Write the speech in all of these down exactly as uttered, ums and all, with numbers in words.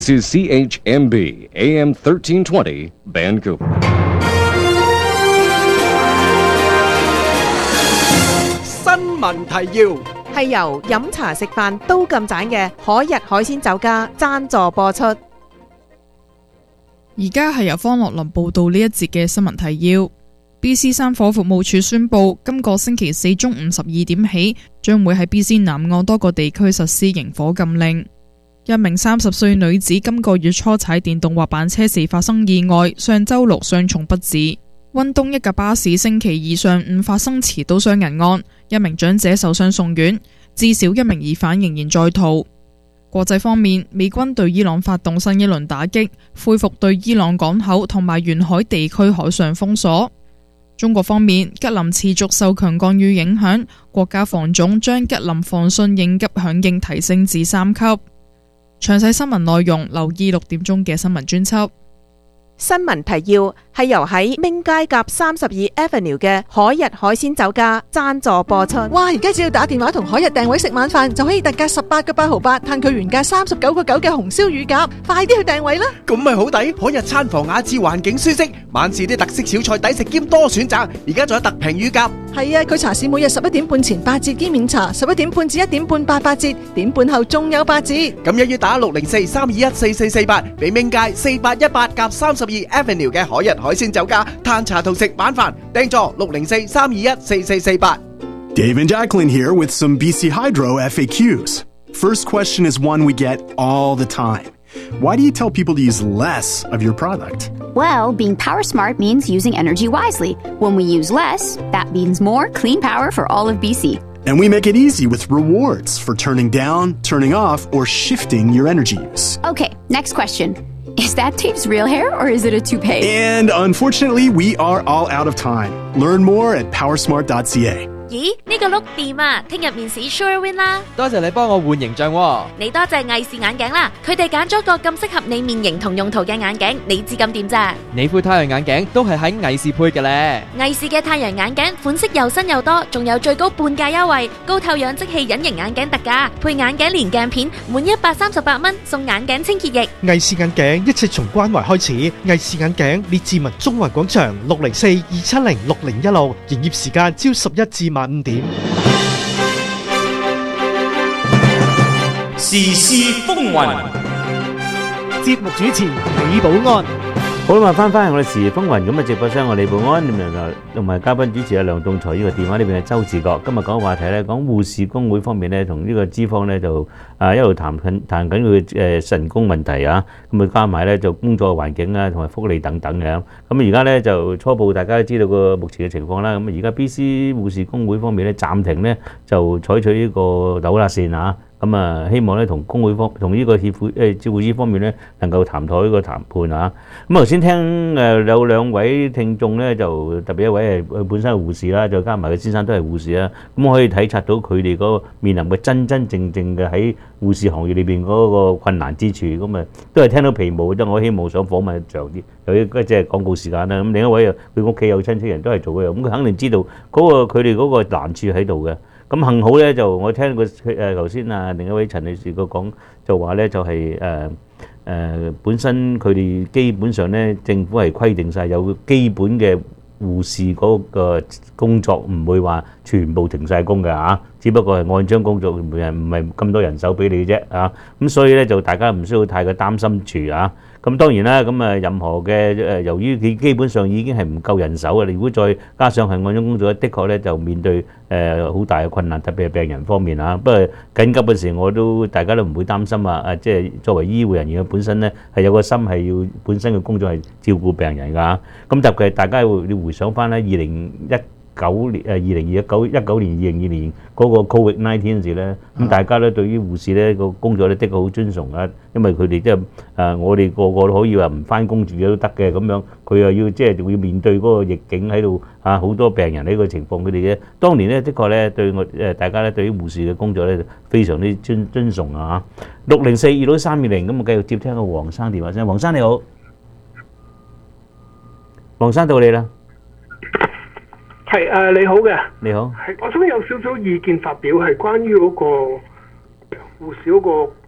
To C H M B A M thirteen twenty Vancouver。 新聞提要係由飲茶食飯都咁盞嘅海逸海鮮酒家贊助播出。 而家係由方樂林報道呢一節嘅新聞提要。B C 三火服務處宣布，今個星期四中午十二點起，將會喺 B C 南岸多個地區實施營火禁令。一名三十歲女子今個月初踩電動滑板車時發生意外，上周六傷重不治。溫東一架巴士星期二上午發生持刀傷人案，一名長者受傷送院，至少一名疑犯仍然在逃。國際方面，美軍對伊朗發動新一輪打擊，恢復對伊朗港口同埋沿海地區海上封鎖。中國方面，吉林持續受強降雨影響，國家防總將吉林防汛應急響應提升至三級。詳細新聞內容，留意六點鐘嘅新聞專輯。 新聞提要係由喺明街夾三十二 Avenue 嘅海逸海鮮酒家贊助播出。 哇！而家只要打電話同海逸訂位食晚飯，就可以特價十八個八毫八，嘆佢原價三十九個九嘅紅燒乳鴿，快啲去訂位啦！ 咁咪好抵，海逸餐房雅致，環境舒適，晚市啲特色小菜抵食兼多選擇，而家仲有特平乳鴿。 係啊，佢茶市每日十一點半前八折兼免茶，十一點半至一點半八八折，點半後仲有八折。 咁一於打六零四三二一四四四八，俾明街四八一八夾三十二 Avenue 嘅海逸海鮮酒家嘆茶同食晚飯，訂座六零四三二一四四四八。 Dave and Jacqueline here with some B C Hydro F A Qs. First question is one we get all the time. Why do you tell people to use less of your product? Well, being power smart means using energy wisely. When we use less, that means more clean power for all of B C. And we make it easy with rewards for turning down, turning off, or shifting your energy use. Okay, next question. Is that Dave's real hair or is it a toupee? And unfortunately, we are all out of time. Learn more at powersmart dot c a. 咦，呢個碌掂啊！聽日面試 Sure Win 啦！ 多謝你幫我換形象喎。 你多謝藝視眼鏡啦，佢哋揀咗個咁適合你面型同用途嘅眼鏡，你知咁掂咋？ 你副太陽眼鏡都係喺藝視配嘅咧。 藝視嘅太陽眼鏡款式又新又多，仲有最高半價優惠，高透氧即棄隱形眼鏡特價，配眼鏡連鏡片，滿一百三十八蚊送眼鏡清潔液。 藝視眼鏡一切從關懷開始，藝視眼鏡列治文中環廣場六零四二七零六零一六，營業時間朝十一至晚五點。 時事風雲， 節目主持李寶安。 好啦，翻翻去我哋時事風雲咁嘅直播室，我李寶安同埋嘉賓主持阿梁棟才，呢個電話呢邊係周志國。今日講嘅話題咧，講護士工會方面咧，同呢個資方咧就啊一路談緊談緊佢誒人工問題啊，咁啊加埋咧就工作環境啊同埋福利等等嘅。咁而家咧就初步大家都知道個目前嘅情況啦。咁而家 B C 護士工會方面咧暫停咧就採取呢個扭拉線啊。咁啊，希望咧同工會方同呢個協會誒照顧醫方面咧能夠談妥呢個談判啊。咁頭先聽誒有兩位聽眾咧，就特別一位係佢本身係護士啦，再加埋佢先生都係護士啦。咁可以體察到佢哋嗰個面臨嘅真真正正嘅喺護士行業裏邊嗰個困難之處。咁啊，都係聽到皮毛啫。我希望想訪問長啲，有啲即係廣告時間啦。咁另一位又佢屋企有親戚人都係做嘅，咁佢肯定知道嗰個佢哋嗰個難處喺度嘅。咁幸好咧，就我聽個誒頭先啊，另一位陳女士個講就話咧，就係誒誒本身佢哋基本上咧，政府係規定晒有基本嘅護士嗰個工作，唔會話全部停晒工嘅嚇，只不過係按章工作，唔係唔係咁多人手俾你啫嚇。咁所以咧就大家唔需要太過擔心住啊。咁當然啦，咁啊任何嘅誒，由於佢基本上已經係唔夠人手嘅，如果再加上係按章工作，的確咧就面對誒好大嘅困難，特別係病人方面啊。不過緊急嘅時，我都大家都唔會擔心啊！啊，即係作為醫護人員嘅本身咧，係有個心係要本身嘅工作係照顧病人㗎。咁特別係大家會要回想翻咧，二零一九年誒二零二一九一九年二零二年嗰個 Covid 十九 時咧，咁大家咧對於護士咧個工作咧的確好尊崇啊，因為佢哋即係誒我哋個個都可以話唔翻工住嘅都得嘅，咁樣佢又要即係要面對嗰個逆境喺度啊，好多病人喺個情況，佢哋咧當年咧的確咧對我誒大家咧對於護士嘅工作咧非常之尊尊崇啊嚇。六零四二到三二零咁啊，繼續接聽個黃生電話先。黃生你好，黃生到你啦。 係誒、呃、你好嘅， 你好， 係我想有少少意見發表，係關於嗰個護士嗰個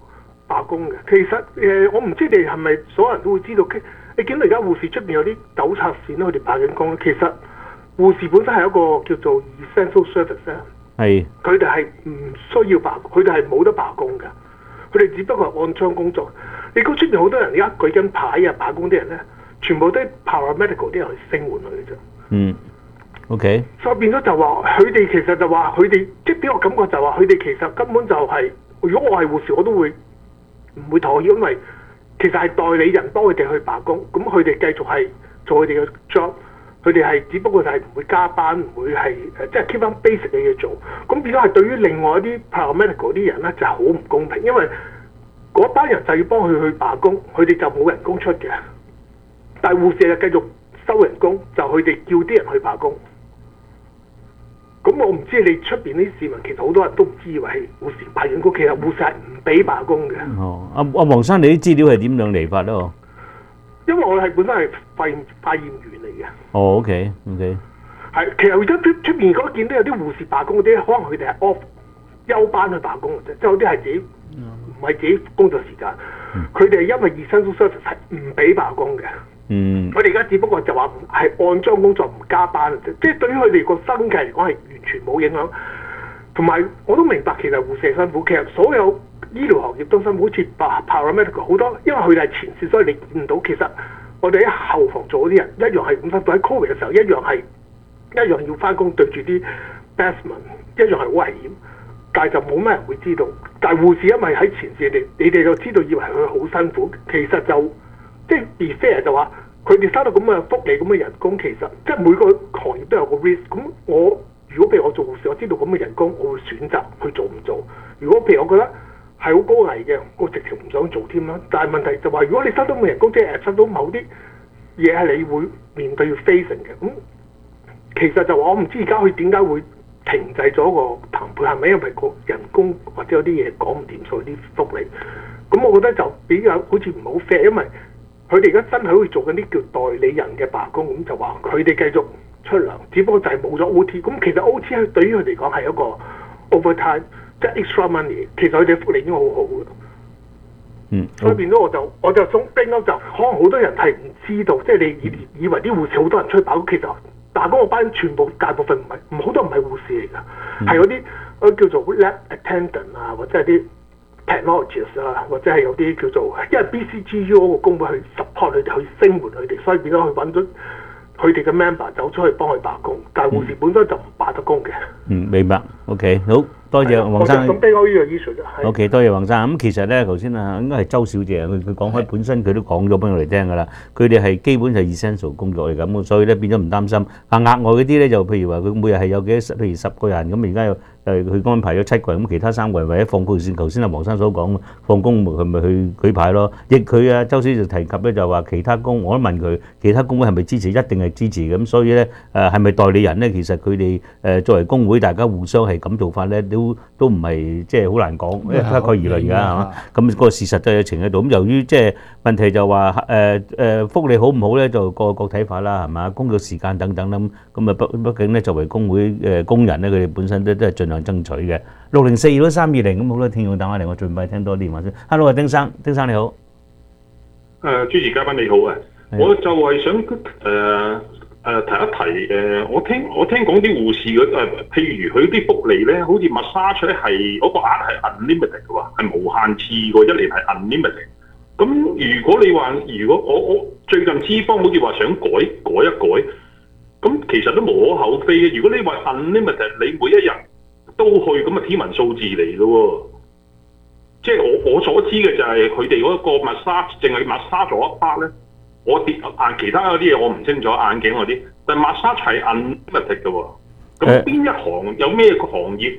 罷工嘅。其實誒、呃，我唔知你係咪所有人都會知道，你見到而家護士出邊有啲糾察線咧，佢哋罷緊工咧。其實護士本身係一個叫做 essential service 咧， 係佢哋係唔需要罷工，佢哋係冇得罷工嘅，佢哋只不過係按章工作。你估出邊好多人而家舉緊牌啊罷工啲人咧，全部都係 paramedical 啲人去聲援佢嘅啫。 嗯。OK， 所以變咗就話佢哋其實就話佢哋，即係俾我感覺就話佢哋其實根本就係、是，如果我係護士，我都會唔會妥協，因為其實係代理人幫佢哋去罷工，咁佢哋繼續係做佢哋嘅 job，佢哋係只不過就係唔會加班，唔會係誒即係 keep 翻 basic 嘅嘢做，咁變咗係對於另外一啲 paramedical 啲人咧就係好唔公平，因為嗰班人就要幫佢去罷工，佢哋就冇人工出嘅，但係護士就繼續收人工，就佢哋叫啲人去罷工。咁我唔知你出邊啲市民，其實好多人都唔知以為係護士罷緊工，其實護士係唔俾罷工嘅。 哦，阿阿黃生，你啲資料係點樣嚟法咧？ 因為我係本身係化驗化驗員嚟嘅。 哦 ，OK，OK。 係，其實而家出出邊如果見到有啲護士罷工嗰啲，可能佢哋係 off 休班去罷工嘅啫，即係有啲係自己唔係自己工作時間，佢哋係因為 essential service 係唔俾罷工嘅。 嗯， 我哋而家只不過就話係按章工作唔加班嘅啫，即係對於佢哋個生計嚟講係完全冇影響。同埋我都明白其實護士係辛苦，其實所有醫療行業都辛苦，好似 paramedical 好多，因為佢哋係前線，所以你見唔到其實我哋喺後房做嗰啲人一樣係咁辛苦，喺 Covid 嘅時候一樣係一樣要翻工對住啲 specimen， 一樣係好危險，但係就冇咩人會知道。但係護士因為喺前線，你你哋就知道以為佢好辛苦，其實就即係 be fair 就話佢哋收到咁嘅福利咁嘅人工，其實即係每個行業都有個 risk。咁我如果譬如我做護士，我知道咁嘅人工，我會選擇去做唔做。如果譬如我覺得係好高危嘅，我直情唔想做添啦。但係問題就話，如果你收到咁嘅人工，即係收到某啲嘢係你會面對要 facing 嘅。咁其實就話我唔知而家佢點解會停滯咗個談判，係咪因為個人工或者有啲嘢講唔掂數啲福利？咁我覺得就比較好似唔好 fair，因為佢哋而家真係好似做緊啲叫代理人嘅罷工，咁就話佢哋繼續出糧，只不過就係冇咗 O T。咁其實 O T 係對於佢哋講係一個 overtime，即係 extra money。其實佢哋福利已經好好嘅。 嗯， 所以變咗我就我就想 bring up 就可能好多人係唔知道，即係你以以為啲護士好多人出去罷工，其實罷工嗰班全部大部分唔係唔好多唔係護士嚟㗎，係嗰啲嗰啲叫做 lab attendant 啊，或者係啲 technologists 啊，或者係有啲叫做，因為 B C G U 嗰個工會去 support 佢哋，去聲援佢哋，所以變咗去揾咗佢哋嘅 member 走出去幫佢罷工，但係護士本身就唔罷得工嘅。 嗯，明白。OK， 好多謝黃生。 咁俾我呢個 issue 就 OK， 多謝黃生。咁其實咧，頭先啊，應該係周小姐佢佢講開本身佢都講咗俾我哋聽㗎啦。佢哋係基本係 essential 工作嚟咁，所以咧變咗唔擔心。但額外嗰啲咧就譬如話佢每日係有幾多，譬如十個人咁，而家有誒佢安排咗七個人，咁其他三個人或者放工先。頭先阿黃生所講，放工佢咪去舉牌咯。亦佢啊周小姐就提及咧就話其他工，我都問佢其他工會係咪支持，一定係支持嘅。咁所以咧誒係咪代理人咧？其實佢哋誒作為工會，大家互相係咁做法咧，都都唔係即係好難講，因為不可而論㗎係嘛。咁個事實都有情喺度。咁由於即係問題就話誒誒福利好唔好咧，就個個睇法啦係嘛，工作時間等等啦。咁啊畢畢竟咧作為工會誒工人咧，佢哋本身都都係盡量爭取嘅。六零四二三二零咁好多聽眾打翻嚟，我盡快聽多啲電話先。Hello 啊，丁生，丁生你好。 誒主持嘉賓你好啊，我就係想誒誒、呃、提一提誒、呃，我聽我聽講啲護士嘅誒、呃，譬如佢啲福利咧，好似 massage 咧係嗰個額係 unlimited 嘅喎，係無限次嘅，一年係 unlimited。咁如果你話如果我我最近資方好似話想改改一改，咁其實都無可厚非嘅。如果你話 unlimited，你每一日都去咁啊，天文數字嚟嘅喎。即係我我所知嘅就係佢哋嗰個 massage 淨係 massage 咗一 part 咧，我跌眼其他嗰啲嘢我唔清楚，眼鏡嗰啲，但 massage 係 unlimited 嘅喎。咁邊一行有咩個行業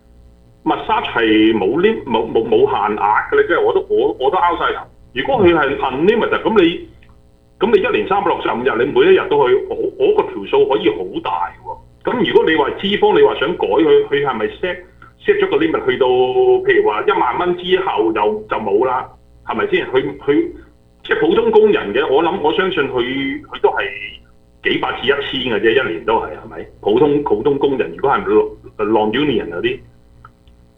massage 係冇 lim 冇冇冇限額嘅咧？即係我都我我都拗晒頭。如果佢係 unlimited，咁你咁你一年三百六十五日，你每一日都去，我我個條數可以好大喎。咁如果你話資方你話想改佢，佢係咪 set set 咗個 limit 去到，譬如話一萬蚊之後就就冇啦，係咪先？佢佢即係普通工人嘅，我諗我相信佢佢都係幾百至一千嘅啫，一年都係係咪？普通普通工人如果係 non-union 嗰啲，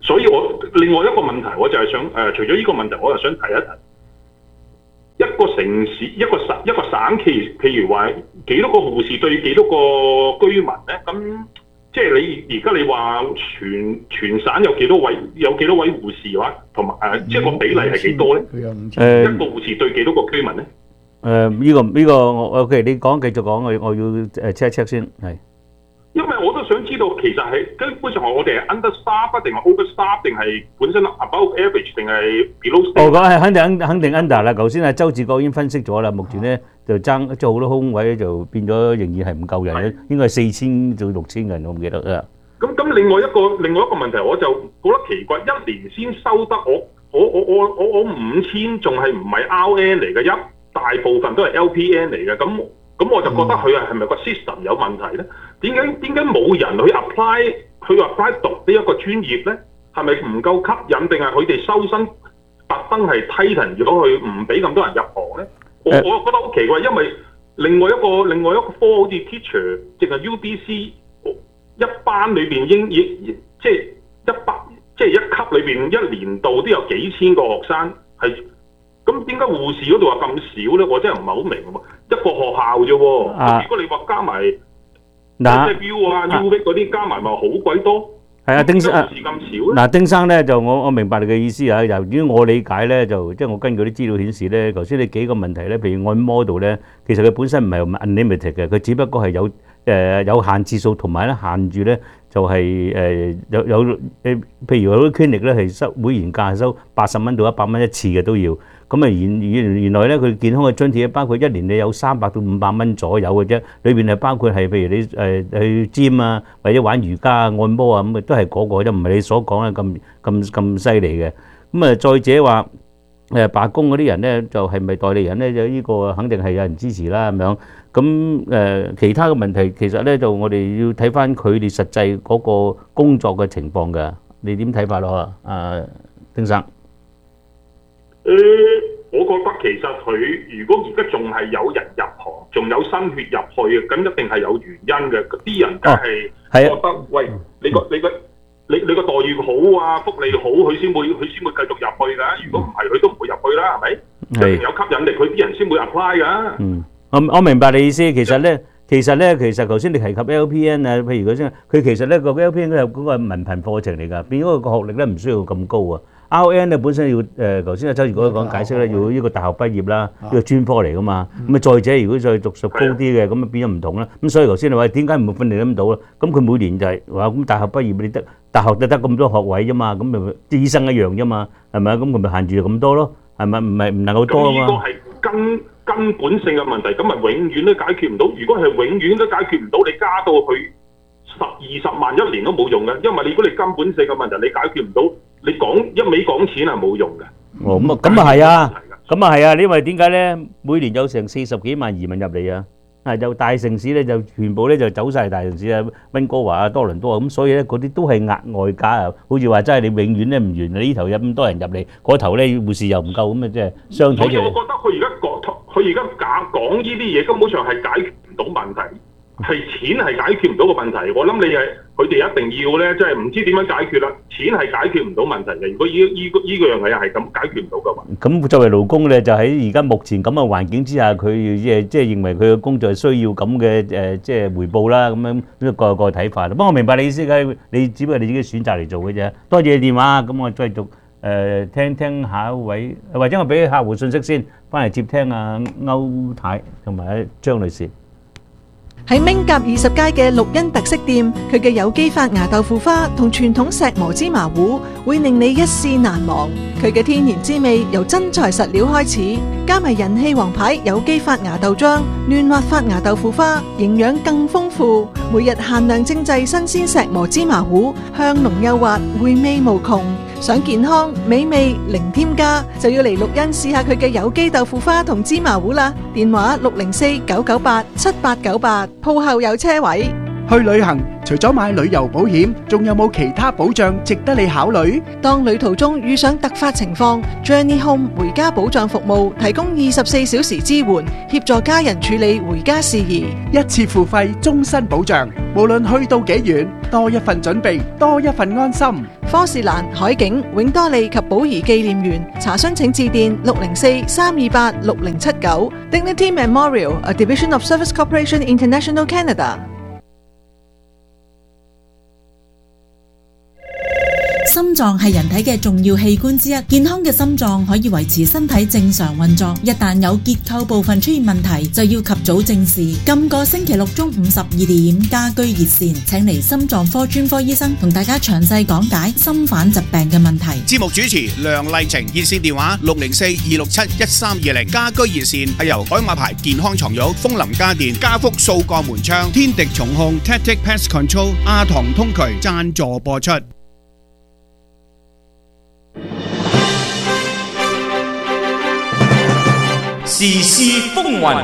所以我另外一個問題，我就係想誒、呃，除咗呢個問題，我又想提一提一個城市、一個省、一個省企，譬如話幾多個護士對幾多個居民咧？咁即係你而家你話全全省有幾多位有幾多位護士嘅話，同埋誒即係個比例係幾多咧？誒一個護士對幾多個居民咧？ 誒呢個呢個我 OK，你講繼續講，我我要誒 check check 先係。 因為我都想知道，其實係基本上我哋係 understaff 定係 overstaff 定係本身 above average 定係 below state？ 哦，咁係肯定肯定 under 啦。頭先啊，周志國已經分析咗啦。目前咧就爭即係好多空位，就變咗仍然係唔夠人嘅，應該係四千到六千人，我唔記得啦。咁咁另外一個另外一個問題，我就覺得奇怪，一年先收得我我我我我我五千，仲係唔係 R N 嚟嘅？一大部分都係 L P N 嚟嘅，咁咁我就覺得佢係係咪個 system 有問題咧？點解點解冇人去 apply 去 apply 讀呢一個專業咧？係咪唔夠吸引，定係佢哋收生特登係 tighten 咗佢，唔俾咁多人入行咧？我我覺得好奇怪，因為另外一個另外一個科好似 teacher，淨係 U B C 一班裏邊應應即係一班即係一級裏邊一年度都有幾千個學生係。咁點解護士嗰度話咁少咧？我真係唔係好明喎。一個學校啫喎，啊、如果你話加埋嗱 U 啊 U V 嗰啲加埋咪好鬼多。係啊，丁生啊，嗱丁生咧就我我明白你嘅意思啊。由於我理解咧，就即係我根據啲資料顯示咧，頭先你幾個問題咧，譬如按 model 咧，其實佢本身唔係 unlimited 嘅，佢只不過係有誒、呃、有限次數，同埋咧限住咧就係、是、誒、呃、有有誒，譬如有啲 clinic 咧係收會員價係收八十蚊到一百蚊一次嘅都要。咁啊原原原來咧佢健康嘅津貼包括一年你有三百到五百蚊左右嘅啫，裏邊係包括係譬如你誒去 gym 啊，或者玩瑜伽啊、按摩啊咁啊，都係嗰個啫，唔係你所講嘅咁咁咁犀利嘅。咁啊再者話誒罷工嗰啲人咧，就係咪代理人咧？就呢個肯定係有人支持啦咁樣。咁誒其他嘅問題其實咧就我哋要睇翻佢哋實際嗰個工作嘅情況㗎。你點睇法咯啊？阿丁生？誒、呃，我覺得其實佢如果而家仲係有人入行，仲有新血入去嘅，咁一定係有原因嘅。啲人梗係覺得，哦、喂，你個你個你你個待遇好啊，福利好，佢先會佢先會繼續入去㗎。如果唔係，佢都唔會入去啦，係咪？一定有吸引力，佢啲人先會 apply 㗎。嗯，我我明白你意思。其實咧，其實咧，其實頭先你提及 L P N 啊，譬如嗰啲，佢其實咧個 L P N 嗰個嗰個文憑課程嚟㗎，變咗個學歷咧唔需要咁高啊。R N 咧本身要誒，頭先阿周如果講解釋咧，要呢個大學畢業啦，呢個專科嚟噶嘛。咁啊，再者如果再讀數高啲嘅，咁啊變咗唔同啦。咁所以頭先你話點解唔會訓練得到咧？咁佢每年就係話咁大學畢業你得大學就得咁多學位啫嘛，咁咪啲醫生一樣啫嘛，係咪啊？咁佢咪限住咁多咯，係咪？唔係唔能夠多啊嘛。咁呢個係根根本性嘅問題，咁咪永遠都解決唔到。如果係永遠都解決唔到，你加到去十二十萬一年都冇用嘅，因為你如果你根本性嘅問題你解決唔到。你講一味講錢係冇用嘅。哦，咁啊，咁啊係啊，咁啊係啊，因為點解咧？每年有成四十幾萬移民入嚟啊，啊就大城市咧就全部咧就走曬大城市啊，溫哥華啊、多倫多啊，咁所以咧嗰啲都係額外加啊，好似話真係你永遠咧唔完，你呢頭有咁多人入嚟，嗰頭咧護士又唔夠，咁啊即係相睇嘅。所以我覺得佢而家講，佢而家講講呢啲嘢根本上係解決唔到問題。係錢係解決唔到個問題，我諗你係佢哋一定要咧，即係唔知點樣解決啦。錢係解決唔到問題嘅。如果依依個依個樣嘢係咁解決唔到嘅話，咁作為勞工咧，就喺而家目前咁嘅環境之下，佢即係即係認為佢嘅工作係需要咁嘅誒，即係回報啦。咁樣呢個個睇法。不過我明白你意思嘅，你只不過你自己選擇嚟做嘅啫。多謝你電話，咁我繼續誒聽聽下一位，或者我俾客戶信息先，翻嚟接聽阿歐太同埋張女士。 喺明甲二十街嘅綠茵特色店，佢嘅有機發芽豆腐花同傳統石磨芝麻糊會令你一試難忘。佢嘅天然滋味由真材實料開始，加埋人氣王牌有機發芽豆漿、嫩滑發芽豆腐花，營養更豐富。每日限量精製新鮮石磨芝麻糊，香濃幼滑，回味無窮。想健康美味零添加，就要嚟綠茵試下佢嘅有機豆腐花同芝麻糊啦。電話六零四九九八七八九八，鋪後有車位。 去旅行除咗買旅遊保險，仲有冇其他保障值得你考慮？ 當旅途中遇上突發情況 ，Journey Home 回家保障服務提供二十四小時支援，協助家人處理回家事宜， 一次付費，終身保障。無論去到幾遠，多一份準備，多一份安心。 科士蘭、海景、永多利及寶儀紀念園查詢請致電六零四三二八六零七九。Dignity Memorial, a division of Service Corporation International Canada。 心臟係人體嘅重要器官之一，健康嘅心臟可以維持身體正常運作。一旦有結構部分出現問題，就要及早正視。今個星期六中午十二點，家居熱線請嚟心臟科專科醫生同大家詳細講解心瓣疾病嘅問題。 節目主持梁麗晴，熱線電話六零四二六七一三二零。家居熱線係由海馬牌健康床褥、風林家電、家福數個門窗、天敵重控、Tactic Pest Control、亞堂通渠贊助播出。 時事風雲，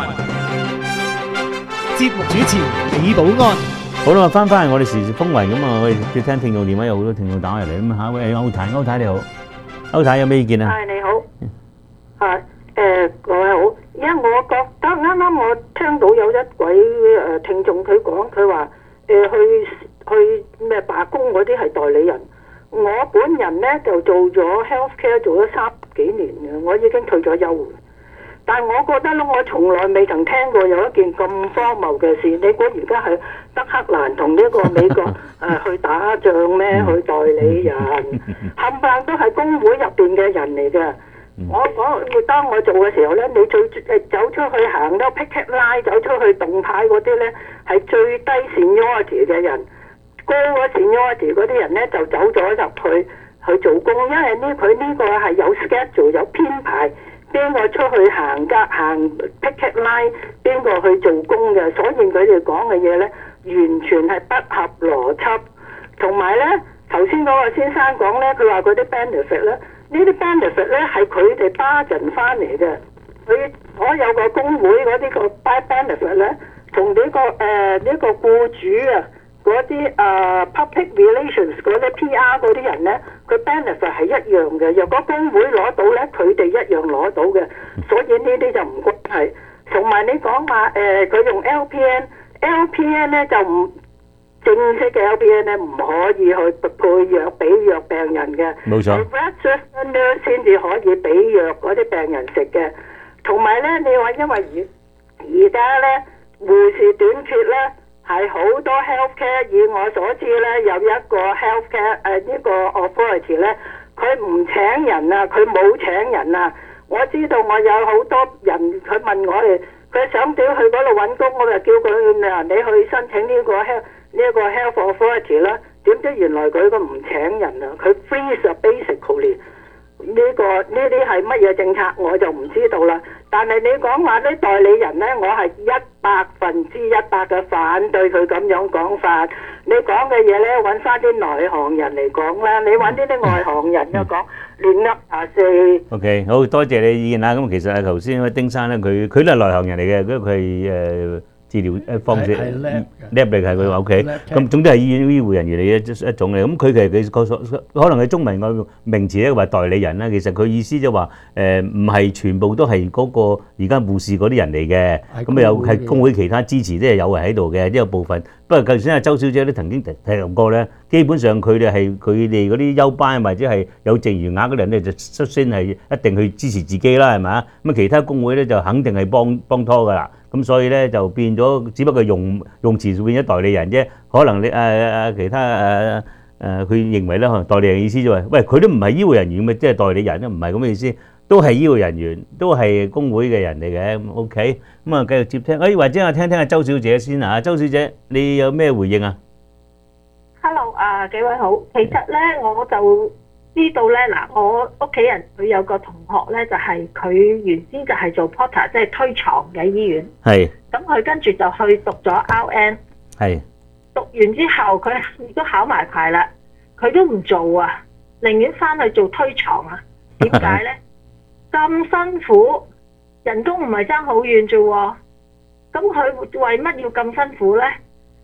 節目主持李寶安。 好啦，翻返嚟我哋時事風雲咁啊，我哋接聽聽眾電話，有好多聽眾打入嚟咁啊。下位歐太，歐太你好，歐太有咩意見啊？ 係你好，啊誒各位好，因為我覺得啱啱我聽到有一位誒聽眾佢講，佢話誒去去咩罷工嗰啲係代理人。我本人咧就做咗 healthcare 做咗三幾年嘅，我已經退咗休。但係我覺得咧，我從來未曾聽過有一件咁荒謬嘅事。你估而家係德克蘭同呢個美國誒、呃、去打仗咩？去代理人，冚唪唥都係工會入邊嘅人嚟嘅。我我當我做嘅時候咧，你最誒走出去行多 picket line， 走出去動態嗰啲咧係最低 seniority 嘅人。高嗰 seniority 嗰啲人咧就走咗入去去做工，因為呢佢呢個係有 schedule 有編排。邊個出去行街行 picket line， 邊個去做工嘅，所以佢哋講嘅嘢咧，完全係不合邏輯。同埋咧，頭先嗰個先生講咧，佢話嗰啲 benefit 咧，呢啲 benefit 咧係佢哋 bargain 翻嚟嘅。佢所有個工會嗰啲個 buy benefit 咧，同呢、這個誒呢、呃這個僱主啊。嗰啲誒 public relations 嗰啲 P R 嗰啲人咧，佢 benefit 係一樣嘅。若果工會攞到咧，佢哋一樣攞到嘅。所以呢啲就唔關係。同埋你講話誒，佢、呃、用 L P N，L P N 咧就唔正式嘅 L P N 咧唔可以去配藥俾藥病人嘅。冇錯。registered nurse 先至可以俾藥嗰啲病人食嘅。同埋咧，你話因為而而家咧護士短缺咧。係好多 healthcare， 以我所知咧，有一個 healthcare 誒、呃、呢個 authority 咧，佢唔請人啊，佢冇請人啊。我知道我有好多人，佢問我哋，佢想屌去嗰度揾工，我就叫佢啊，你去申請呢個 health 呢個 health authority 啦。點知原來佢個唔請人啊，佢 freeze basically 呢、這個呢啲係乜嘢政策我就唔知道啦。但係你講話啲代理人呢，我係一百分之一百嘅反對佢咁樣講法。你講嘅嘢呢，揾翻啲內行人嚟講啦。你揾呢啲外行人就講亂噏下四。OK， 好多謝你意見啦。咁其實啊，頭先嗰丁生呢，佢佢都係內行人嚟嘅，因為佢係誒治療誒方式 lab 嚟係佢話 OK。咁總之係醫院醫護人員嚟嘅一種嚟。咁佢其實佢個所可能係中文個名詞咧話代理人啦。其實佢意思就話誒唔係全部都係嗰個而家護士嗰啲人嚟嘅。咁啊有係工會其他支持，即係有係喺度嘅，呢個部分。不過頭先阿周小姐都曾經提提過咧，基本上佢哋係佢哋嗰啲休班或者係有剩餘額嗰啲人咧，就率先係一定去支持自己啦，係咪？咁其他工會咧就肯定係幫幫拖噶啦。咁所以咧就變咗，只不過用用詞變咗代理人啫。可能你誒誒、呃、其他誒誒，佢、呃、認為咧，可能代理人意思就係、是，喂佢都唔係醫護人員咪即係代理人咧，唔係咁嘅意思，都係醫護人員，都係工會嘅人嚟嘅。咁 OK， 咁啊繼續接聽，誒、哎、或者我聽聽阿周小姐先啊，周小姐你有咩回應啊 ？Hello 啊，幾位好。其實咧我就知道咧，嗱我屋企人佢有個同學咧，就係、是、佢原先就係做 porter， 即係推床嘅醫院。係。咁佢跟住就去讀咗 R N。係。讀完之後，佢亦都考埋牌啦，佢都唔做啊，寧願翻去做推床啊。點解咧？咁辛苦，人工唔係爭好遠啫喎。咁佢為乜要咁辛苦咧？即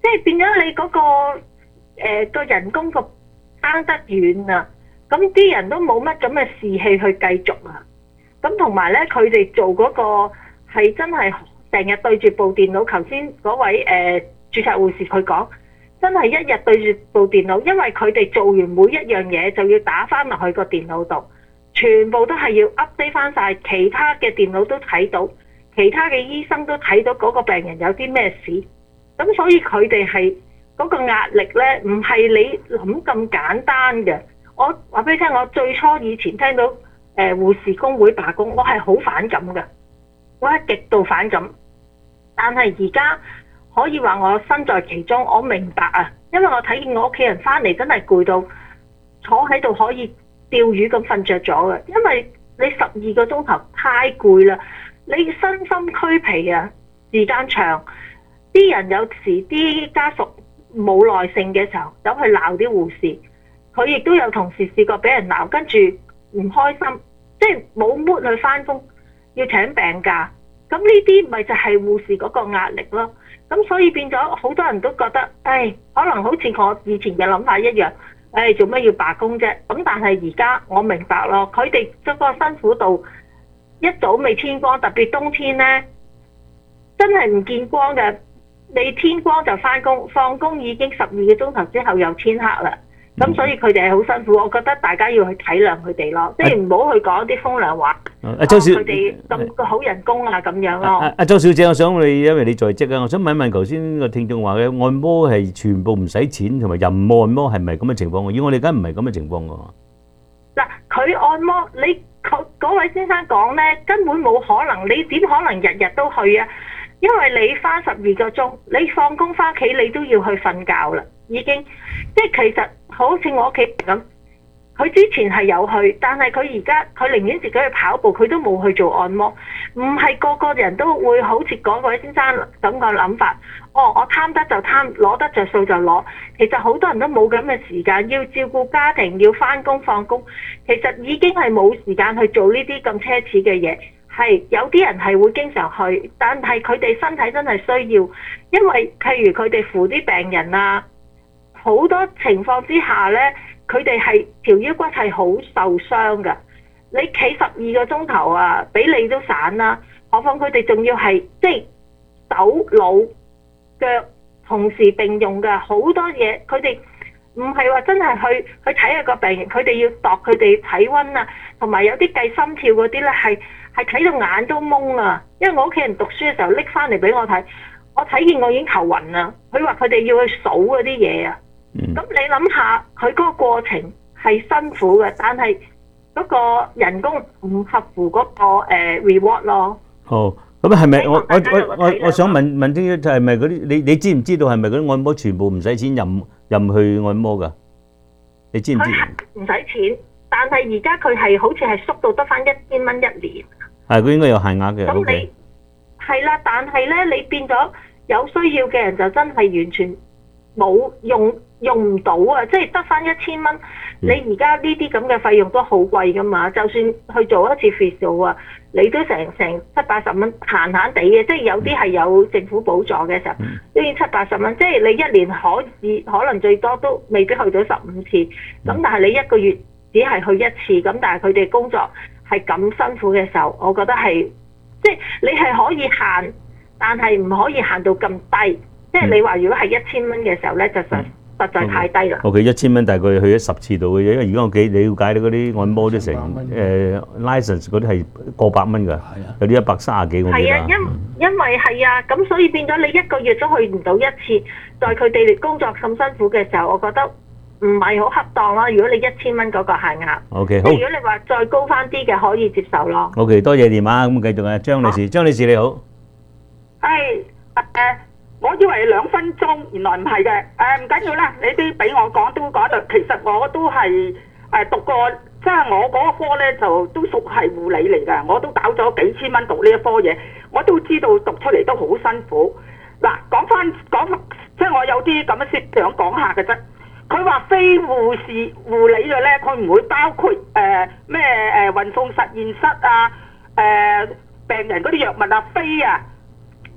即係變咗你嗰、個誒個、呃、人工個爭得遠啊！咁啲人都冇乜咁嘅士氣去繼續啊！咁同埋咧，佢哋做嗰個係真係成日對住部電腦。頭先嗰位誒、呃、註冊護士佢講，真係一日對住部電腦，因為佢哋做完每一樣嘢就要打翻落去個電腦度，全部都係要 update 翻晒，其他嘅電腦都睇到，其他嘅醫生都睇到嗰個病人有啲咩事。咁所以佢哋係嗰個壓力咧，唔係你諗咁簡單嘅。我話俾你聽，我最初以前聽到誒、呃、護士工會罷工，我係好反感嘅，我係極度反感。但係而家可以話我身在其中，我明白啊，因為我睇見我屋企人翻嚟真係攰到坐喺度可以釣魚咁瞓着咗嘅，因為你十二個鐘頭太攰啦，你身心俱疲啊，時間長，啲人有時啲家屬冇耐性嘅時候走去鬧啲護士。佢亦都有同事試過俾人鬧，跟住唔開心，即係冇 mood 去返工，要請病假。咁呢啲咪就係護士嗰個壓力咯。咁所以變咗好多人都覺得，唉，可能好似我以前嘅諗法一樣，唉，做咩要罷工啫？咁但係而家我明白咯，佢哋嗰個辛苦度一早未天光，特別冬天呢，真係唔見光嘅。你天光就返工，放工已經十二個鐘頭之後又天黑啦。咁所以佢哋係好辛苦，我覺得大家要去體諒佢哋咯，即係唔好去講啲風涼話。 阿周小， 佢哋咁個好人工啊咁樣咯。 阿阿周小姐，我想你，因為你在職啊，我想問一問頭先個聽眾話嘅按摩係全部唔使錢，同埋任按摩係咪咁嘅情況？以我理解唔係咁嘅情況㗎。 嗱，佢按摩，你佢嗰位先生講咧，根本冇可能，你點可能日日都去啊？因為你返十二個鐘，你放工返屋企你都要去瞓覺啦，已經，即係其實好似我屋企咁，佢之前係有去，但係佢而家佢寧願自己去跑步，佢都冇去做按摩。唔係個個人都會好似嗰位先生咁個諗法，哦，我貪得就貪，攞得着數就攞。其實好多人都冇咁嘅時間，要照顧家庭，要返工放工，其實已經係冇時間去做呢啲咁奢侈嘅嘢。係有啲人係會經常去，但係佢哋身體真係需要，因為譬如佢哋扶啲病人啊，好多情況之下呢，佢哋係條腰骨係好受傷㗎。你企十二個鐘頭啊，俾你都散啦，何況佢哋仲要係即係手腦腳同時並用㗎，好多嘢佢哋唔係話真係去去睇下個病人，佢哋要度佢哋體温啊，同埋有啲計心跳嗰啲呢係。係睇到眼都懵啊！因為我屋企人讀書嘅時候拎翻嚟俾我睇，我睇見我已經頭暈啦。佢話佢哋要去數嗰啲嘢啊。咁、嗯、你諗下，佢嗰個過程係辛苦嘅，但係嗰個人工唔合乎嗰、嗰個、uh, reward 咯。 好，咁係咪我我我我我想問問啲就係咪嗰啲你你知唔知道係咪嗰啲按摩全部唔使錢任任去按摩㗎？你知唔知？ 唔使錢，但係而家佢係好似係縮到得翻一千蚊一年。 係，佢應該有限額嘅。 咁你係啦，但係咧，你變咗有需要嘅人就真係完全冇用用唔到啊！即係得翻一千蚊，你而家呢啲咁嘅費用都好貴噶嘛。就算去做一次 facial 啊，你都成成七八十蚊，閒閒地嘅。即係有啲係有政府補助嘅時候，都要七八十蚊。即係你一年可以可能最多都未必去到十五次。咁但係你一個月只係去一次，咁但係佢哋工作係咁辛苦嘅時候，我覺得係即係你係可以限，但係唔可以限到咁低。即係你話如果係一千蚊嘅時候咧，就實實在太低啦。 OK，一千蚊大概去咗十次度嘅啫，因為而家我幾了解到嗰啲按摩都成誒 license 嗰啲係過百蚊㗎，有啲一百三十幾我記得。係啊， 因因為係啊，咁所以變咗你一個月都去唔到一次，在佢哋工作咁辛苦嘅時候，我覺得唔係好恰當咯。如果你一千蚊嗰個限額 ，OK， 好。如果你話再高翻啲嘅，可以接受咯。 OK， 多謝電話，咁繼續啊，張女士，張女士你好。 係誒。我以為兩分鐘，原來唔係嘅。誒唔緊要啦，你都俾我講都講到，其實我都係誒讀過，即係我嗰科咧就都屬係護理嚟㗎。我都搞咗幾千蚊讀呢一科嘢，我都知道讀出嚟都好辛苦。嗱，講翻講，即係我有啲咁嘅事想講下嘅啫。佢話非護士護理嘅咧，佢唔會包括誒咩誒運送實驗室啊、誒、呃、病人嗰啲藥物啊、飛啊。嗰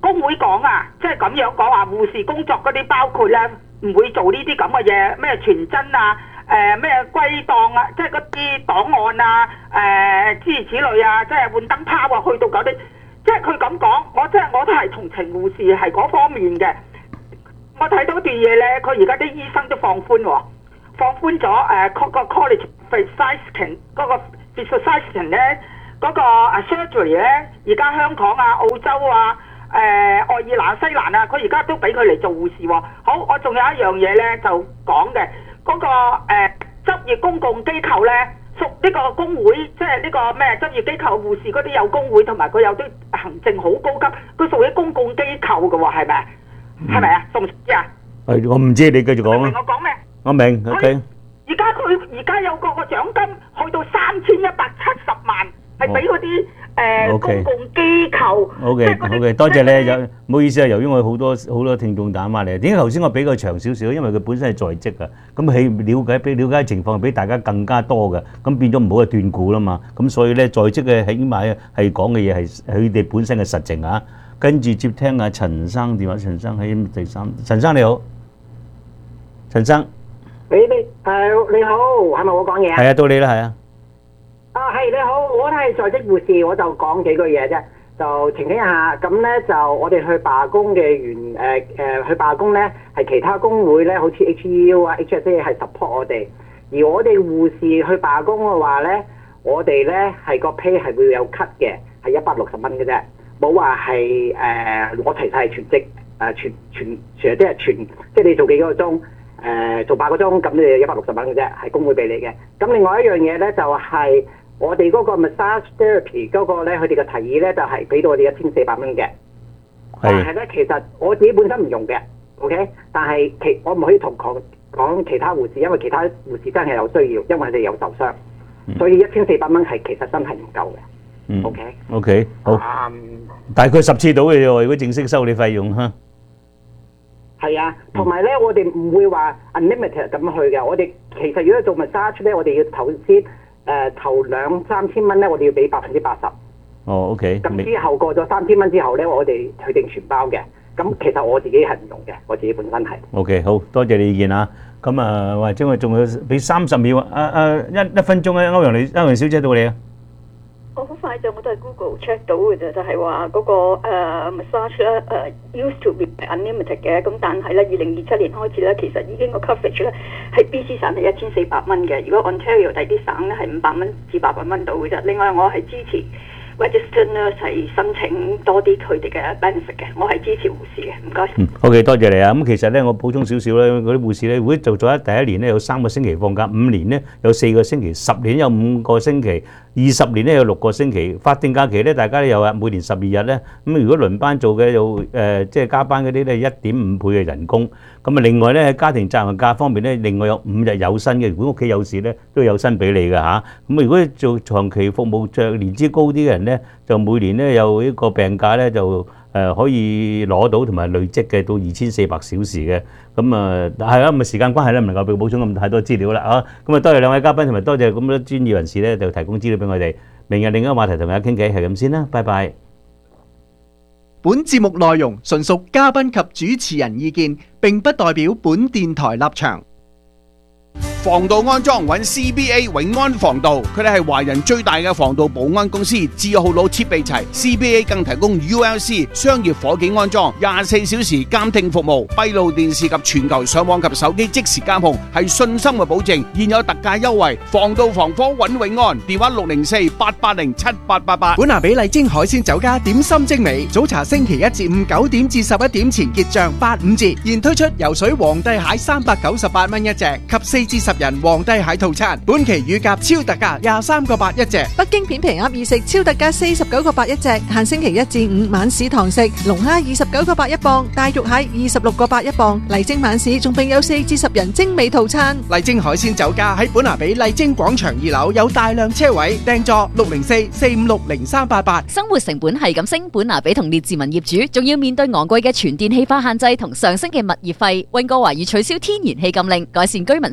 工會講啊，即係咁樣講話護士工作嗰啲包括咧唔會做呢啲咁嘅嘢，咩傳真啊，誒咩歸檔啊，即係嗰啲檔案啊，誒諸如此類啊，即係換燈泡啊，去到嗰啲，即係佢咁講，我即係我都係同情護士係嗰方面嘅。我睇到段嘢咧，佢而家啲醫生都放寬喎，放寬咗誒嗰個 college physician 嗰個 physician 咧。嗰個啊 surgery 咧，而家香港啊、澳洲啊、誒、呃、愛爾蘭、西蘭啊，佢而家都俾佢嚟做護士喎。好，我仲有一樣嘢咧，就講嘅嗰個誒、呃、執業公共機構咧，屬呢個工會，即係呢個咩執業機構護士嗰啲有工會，同埋佢有啲行政好高級，佢屬於公共機構嘅喎，係咪？係咪啊？熟唔熟知啊？ 係，我唔知，你繼續講啊。 我講咩？ 我明 ，OK。 而家佢而家有個個獎金去到三千一百七十萬。係俾嗰啲誒公共機構。 好嘅，好嘅，多謝你。有唔好意思啊，由於我好多好多聽眾打翻嚟，點解頭先我比較長少少？因為佢本身係在職啊，咁係了解比了解情況比大家更加多嘅，咁變咗唔好係斷估啦嘛。咁所以咧，在職嘅起碼係講嘅嘢係佢哋本身嘅實情啊。跟住接聽阿陳生電話，陳生喺第三，陳生你好，陳生。 喂，你誒你好，係咪我講嘢啊？ 係啊，到你啦，係啊。 啊，係你好，我都係在職護士，我就講幾句嘢啫，就澄清一下。咁咧就我哋去罷工嘅原誒誒去罷工咧，係其他工會咧，好似 H E U 啊、H S A 係 support 我哋，而我哋護士去罷工嘅話咧，我哋咧係個 pay 係會有 cut 嘅，係一百六十蚊嘅啫，冇話係誒攞齊晒全職誒、呃、全全全即係全即係你做幾個鐘誒、呃、做八個鐘，咁你一百六十蚊嘅啫，係工會俾你嘅。咁另外一樣嘢咧就係、是。我哋嗰個 massage therapy 嗰個咧，佢哋嘅提議咧就係俾到我哋一千四百蚊嘅。但係咧，其實我自己本身唔用嘅 ，OK？但係其我唔可以同講講其他護士，因為其他護士真係有需要，因為佢哋有受傷，嗯、所以一千四百蚊係其實真係唔夠嘅。 嗯 OK？OK， 好。Um, 大概十次到嘅喎，如果正式收你費用嚇。 係啊，同埋咧，我哋唔會話 unlimited 咁去嘅。我哋其實如果做 massage 咧，我哋要頭先。誒頭兩三千蚊咧，我哋要俾百分之八十。 哦 ，OK。 咁之後過咗三千蚊之後咧，我哋去定全包嘅。咁其實我自己係唔用嘅，我自己本身係。 OK，好多謝你意見啊。咁啊，或者我仲要俾三十秒啊啊一一分鐘啊，歐陽你歐陽小姐到你啊。 我好快就我都係 Google check 到嘅啫，就係話嗰個誒 massage 咧誒 used to be unlimited 嘅，咁但係咧二零二七年開始咧，其實已經個 coverage 咧喺 B C 省係一千四百蚊嘅，如果 Ontario 第啲省咧係五百蚊至八百蚊到嘅啫。另外我係支持 registered nurse 係申請多啲佢哋嘅 benefit 嘅，我係支持護士嘅，唔該。 嗯 ，OK， 多謝你啊。咁其實咧，我補充少少咧，嗰啲護士咧，如果做咗第一年咧有三個星期放假，五年咧有四個星期，十年有五個星期。二十年咧有六個星期，法定假期咧大家都有啊，每年十二日咧。咁如果輪班做嘅有誒，即係加班嗰啲咧一點五倍嘅人工。咁啊，另外咧喺家庭責任假方面咧，另外有五日有薪嘅。如果屋企有事咧，都有薪俾你嘅嚇。咁如果做長期服務著年資高啲嘅人咧，就每年咧有呢個病假咧就誒可以攞到同埋累積嘅到二千四百小時嘅。咁啊係啊，咁啊時間關係咧唔能夠俾補充咁太多資料啦嚇。咁啊多謝兩位嘉賓同埋多謝咁多專業人士咧就提供資料俾我哋。明日另一個話題同大家傾偈係咁先啦，拜拜。 本節目內容純屬嘉賓及主持人意見，並不代表本電台立場。 防盜安裝揾 C B A 永安防盜，佢哋係華人最大嘅防盜保安公司，字號佬設備齊 ，C B A 更提供 U L C 商業火警安裝，廿四小時監聽服務，閉路電視及全球上網及手機即時監控，係信心嘅保證。現有特價優惠，防盜防火揾永安，電話六零四八八零七八八八。 本拿比麗晶海鮮酒家點心精美，早茶星期一至五九點至十一點前結賬八五折，現推出游水皇帝蟹三百九十八蚊一隻及四至十人皇帝蟹套餐，本期乳鴿超特價廿三個八一隻。 北京片皮鴨二食超特價四十九個八一隻，限星期一至五晚市堂食，龍蝦二十九個八一磅，大肉蟹二十六個八一磅。麗晶晚市仲備有四至十人精美套餐。 麗晶海鮮酒家喺本拿比麗晶廣場二樓有大量車位，訂座六零四四五六零三八八。 生活成本係咁升，本拿比同列治文業主仲要面對昂貴嘅全電氣化限制同上升嘅物業費。溫哥華已取消天然氣禁令，改善居民生活負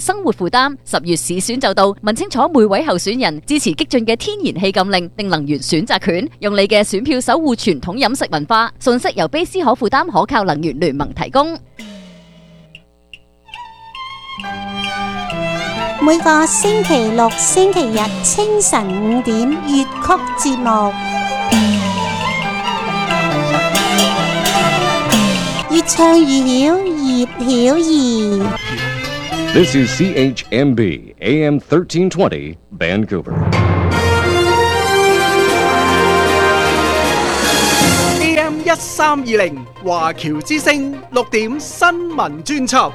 負擔。十月市選就到，問清楚每位候選人支持激進嘅天然氣禁令定能源選擇權，用你嘅選票守護傳統飲食文化。信息由卑斯可負擔可靠能源聯盟提供。 每個星期六、星期日清晨五點粵曲節目，越唱越曉，葉曉儀。 This is C H M B A M thirteen twenty Vancouver. A M 一三二零華僑之聲六點新聞專輯。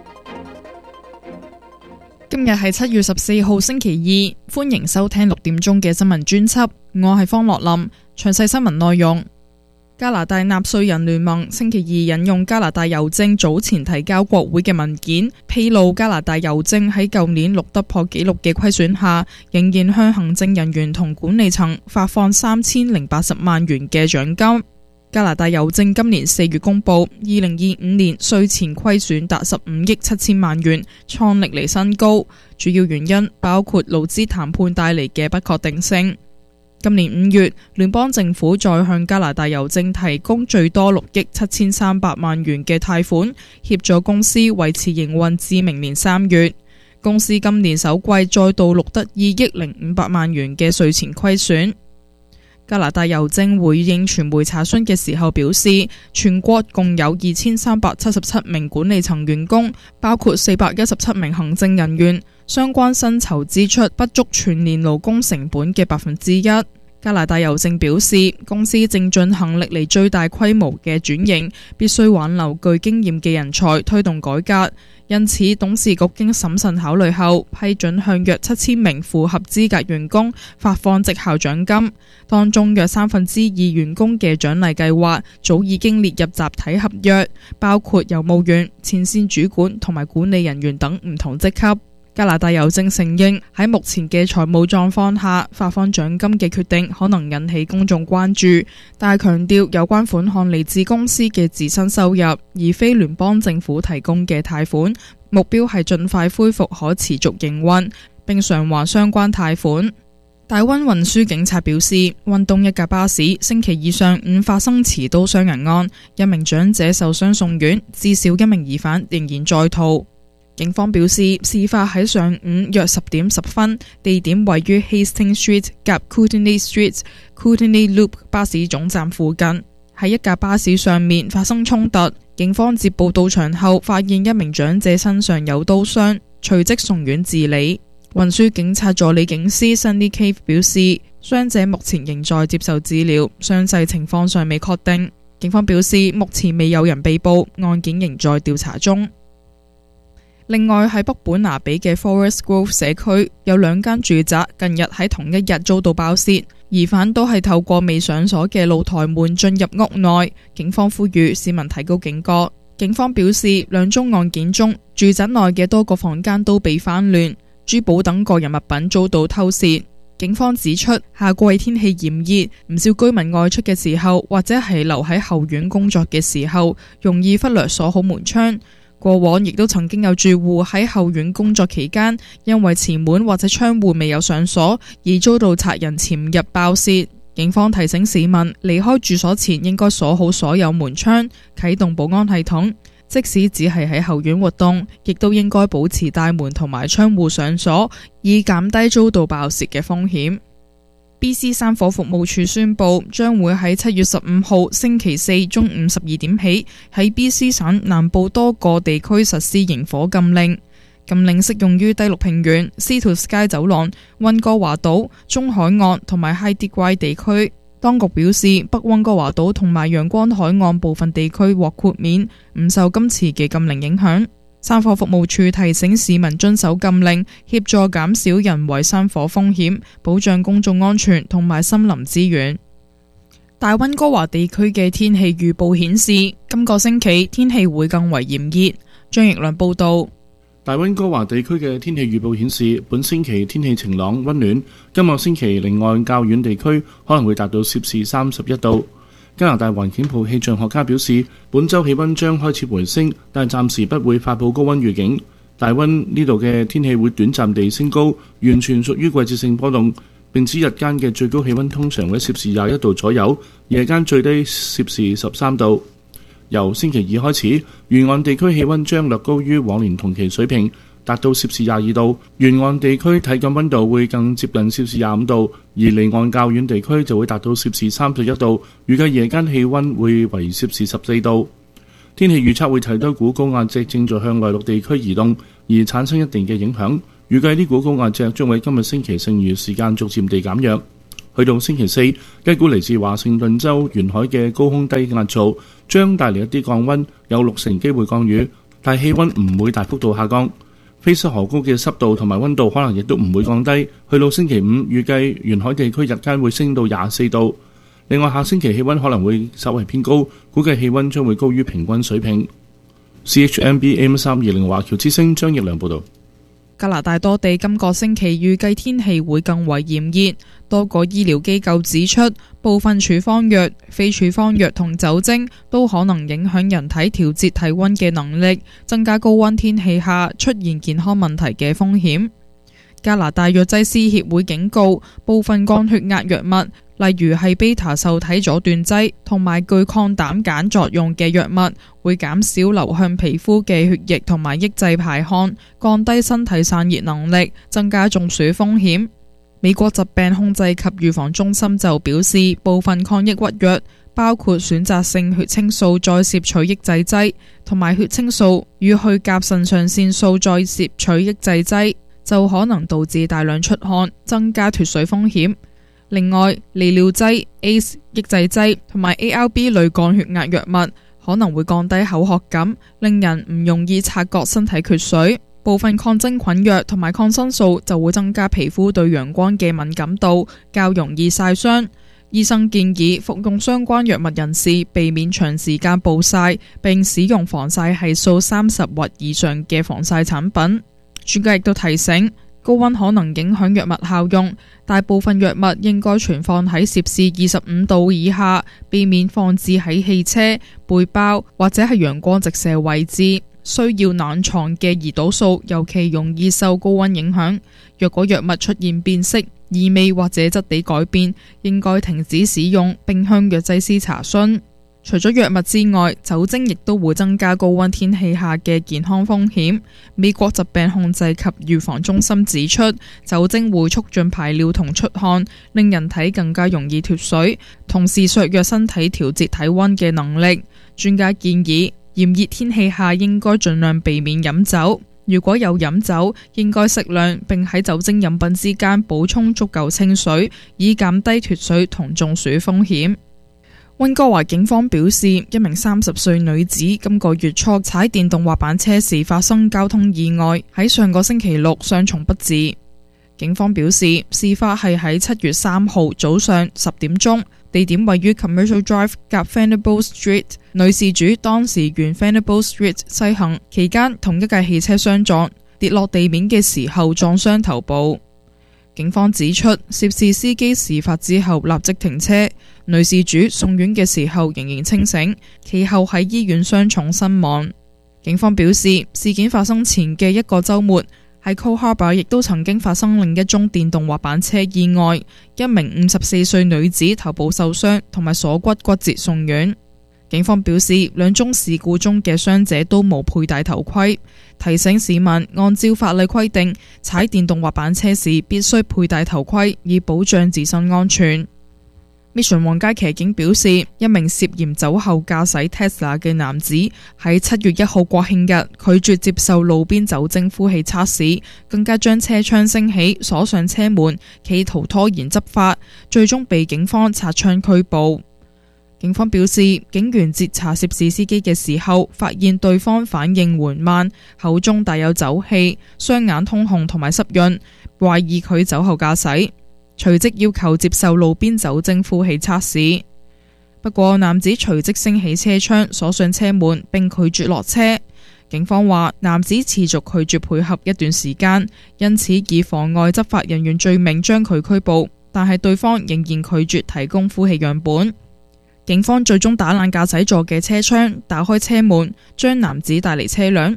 今日係七月十四號星期二，歡迎收聽六點鐘嘅新聞專輯。我係方樂林，詳細新聞內容。加拿大納稅人聯盟星期二引用加拿大郵政早前提交國會嘅文件，披露加拿大郵政喺舊年錄得破紀錄嘅虧損下，仍然向行政人員同管理層發放三千零八十萬元嘅獎金。加拿大郵政今年四月公布，二零二五年稅前虧損達十五億七千萬元，創歷嚟新高。主要原因包括勞資談判帶嚟嘅不確定性。今年五月，聯邦政府再向加拿大郵政提供最多六億七千三百萬元嘅貸款，協助公司維持營運至明年三月。公司今年首季再度錄得二億零五百萬元嘅稅前虧損。加拿大郵政回應傳媒查詢嘅時候表示，全國共有二千三百七十七名管理層員工，包括四百一十七名行政人員，相關薪酬支出不足全年勞工成本嘅百分之一。加拿大郵政表示，公司正進行歷嚟最大規模嘅轉型，必須挽留具經驗嘅人才，推動改革。因此，董事局經審慎考慮後，批准向約七千名符合資格員工發放績效獎金，當中約三分之二員工嘅獎勵計劃早已經列入集體合約，包括郵務員、前線主管同埋管理人員等唔同職級。加拿大郵政承認喺目前嘅財務狀況下，發放獎金嘅決定可能引起公眾關注，但係強調有關款項嚟自公司嘅自身收入，而非聯邦政府提供嘅貸款。目標係盡快恢復可持續營運，並償還相關貸款。大溫運輸警察表示，溫東一架巴士星期二上午發生持刀傷人案，一名長者受傷送院，至少一名疑犯仍然在逃。警方表示，事發喺上午約十點十分，地點位於 Hastings Street 夾 Kootenay Street Kootenay Loop 巴士總站附近，喺一架巴士上面發生衝突。警方接報到場後，發現一名長者身上有刀傷，隨即送院治理。運輸警察助理警司 Sunny Cave 表示，傷者目前仍在接受治療，傷勢情況尚未確定。警方表示，目前未有人被捕，案件仍在調查中。另外喺北本拿比嘅 Forest Grove 社區有兩間住宅近日喺同一日遭到爆竊，疑犯都係透過未上鎖嘅露台門進入屋內。警方呼籲市民提高警覺。警方表示，兩宗案件中，住宅內嘅多個房間都被翻亂，珠寶等個人物品遭到偷竊。警方指出，夏季天氣炎熱，唔少居民外出嘅時候或者係留喺後院工作嘅時候，容易忽略鎖好門窗。過往亦都曾經有住戶喺後院工作期間，因為前門或者窗戶未有上鎖，而遭到賊人潛入爆竊。警方提醒市民離開住所前應該鎖好所有門窗，啟動保安系統。即使只係喺後院活動，亦都應該保持大門同埋窗戶上鎖，以減低遭到爆竊嘅風險。B C 山火服務處宣布，將會喺七月十五號星期四中午十二點起，喺 B C 省南部多個地區實施營火禁令。禁令適用於低陸平原、司徒街走廊、溫哥華島、中海岸同埋 High Dickwai 地區。當局表示，北溫哥華島同埋陽光海岸部分地區獲豁免，唔受今次嘅禁令影響。山火服務處提醒市民遵守禁令，協助減少人為山火風險，保障公眾安全同埋森林資源。大溫哥華地區嘅天氣預報顯示，今個星期天氣會更為炎熱。張奕良報道。 大溫哥華地區嘅天氣預報顯示，本星期天氣晴朗溫暖，今個星期離岸較遠地區可能會達到攝氏三十一度。加拿大環境部氣象學家表示，本週氣溫將開始回升，但係暫時不會發佈高溫預警。 大溫呢度嘅天氣會短暫地升高，完全屬於季節性波動。並指日間嘅最高氣溫通常喺攝氏廿一度左右，夜間最低攝氏十三度。由星期二開始，沿岸地區氣溫將略高於往年同期水平，達到攝氏廿二度。沿岸地區體感溫度會更接近攝氏廿五度，而離岸較遠地區就會達到攝氏三十一度。預計夜間氣溫會為攝氏十四度。天氣預測會睇多股高壓脊正在向內陸地區移動，而產生一定嘅影響。預計呢股高壓脊將喺今日星期剩餘時間逐漸地減弱。去到星期四，一股嚟自華盛頓州沿海嘅高空低壓槽將帶嚟一啲降溫，有六成機會降雨，但氣溫唔會大幅度下降。菲斯河谷嘅濕度同埋溫度可能亦都唔會降低。去到星期五，預計沿海地區日間會升到廿四度。另外，下星期氣溫可能會稍為偏高，估計氣溫將會高於平均水平。C H M B A M 三二零華僑之聲張奕良報導。 加拿大多地今個星期預計天氣會更為炎熱，多個醫療機構指出，部分處方藥、非處方藥同酒精都可能影響人體調節體溫嘅能力，增加高溫天氣下出現健康問題嘅風險。加拿大藥劑師協會警告，部分降血壓藥物，例如係 β 受體阻斷劑同埋具抗膽鹼作用嘅藥物，會減少流向皮膚嘅血液同埋抑制排汗，降低身體散熱能力，增加中暑風險。美國疾病控制及預防中心就表示，部分抗抑鬱藥，包括選擇性血清素再攝取抑制劑同埋血清素與去甲腎上腺素再攝取抑制劑，就可能導致大量出汗，增加脫水風險。另外，利尿劑、A C E 抑制劑同埋 A R B 類降血壓藥物可能會降低口渴感，令人唔容易察覺身體缺水。部分抗真菌藥同埋抗生素就會增加皮膚對陽光嘅敏感度，較容易曬傷。醫生建議服用相關藥物人士避免長時間暴曬，並使用防曬係數三十或以上嘅防曬產品。專家亦都提醒，高溫可能影響藥物效用，大部分藥物應該存放喺攝氏二十五度以下，避免放置喺汽車、背包或者係陽光直射位置。需要冷藏嘅胰島素尤其容易受高溫影響。若果藥物出現變色、異味或者質地改變，應該停止使用並向藥劑師查詢。除咗藥物之外，酒精亦都會增加高溫天氣下嘅健康風險。美國疾病控制及預防中心指出，酒精會促進排尿同出汗，令人體更加容易脫水，同時削弱身體調節體溫嘅能力。專家建議，炎熱天氣下應該盡量避免飲酒。如果有飲酒，應該適量，並喺酒精飲品之間補充足夠清水，以減低脫水同中暑風險。溫哥華警方表示，一名三十歲女子今個月初踩電動滑板車時發生交通意外，喺上個星期六傷重不治。警方表示，事發係喺七月三號早上十點鐘，地點位於 Commercial Drive 夾 Vanderbilt Street。女事主當時沿 Vanderbilt Street 西行期間，同一架汽車相撞，跌落地面嘅時候撞傷頭部。警方指出，涉事司機事發之後立即停車，女事主送院嘅時候仍然清醒，其後喺醫院傷重身亡。警方表示，事件發生前嘅一個週末，喺 Cole Harbour 亦都曾經發生另一宗電動滑板車意外，一名五十四歲女子頭部受傷同埋鎖骨骨折送院。警方表示，兩宗事故中嘅傷者都冇佩戴頭盔，提醒市民按照法例規定，踩電動滑板車時必須佩戴頭盔，以保障自身安全。Mission 皇家騎警表示，一名涉嫌酒後駕駛 Tesla 嘅男子喺七月一號國慶日拒絕接受路邊酒精呼氣測試，更加將車窗升起鎖上車門，企圖拖延執法，最終被警方擦槍拘捕。警方表示，警員截查涉事司機嘅時候，發現對方反應緩慢，口中帶有酒氣，雙眼通紅同埋濕潤，懷疑佢酒後駕駛，隨即要求接受路邊酒精呼氣測試。不過男子隨即升起車窗，鎖上車門並拒絕落車。警方話，男子持續拒絕配合一段時間，因此以妨礙執法人員罪名將佢拘捕，但係對方仍然拒絕提供呼氣樣本。警方最終打爛駕駛座嘅車窗，打開車門，將男子帶離車輛。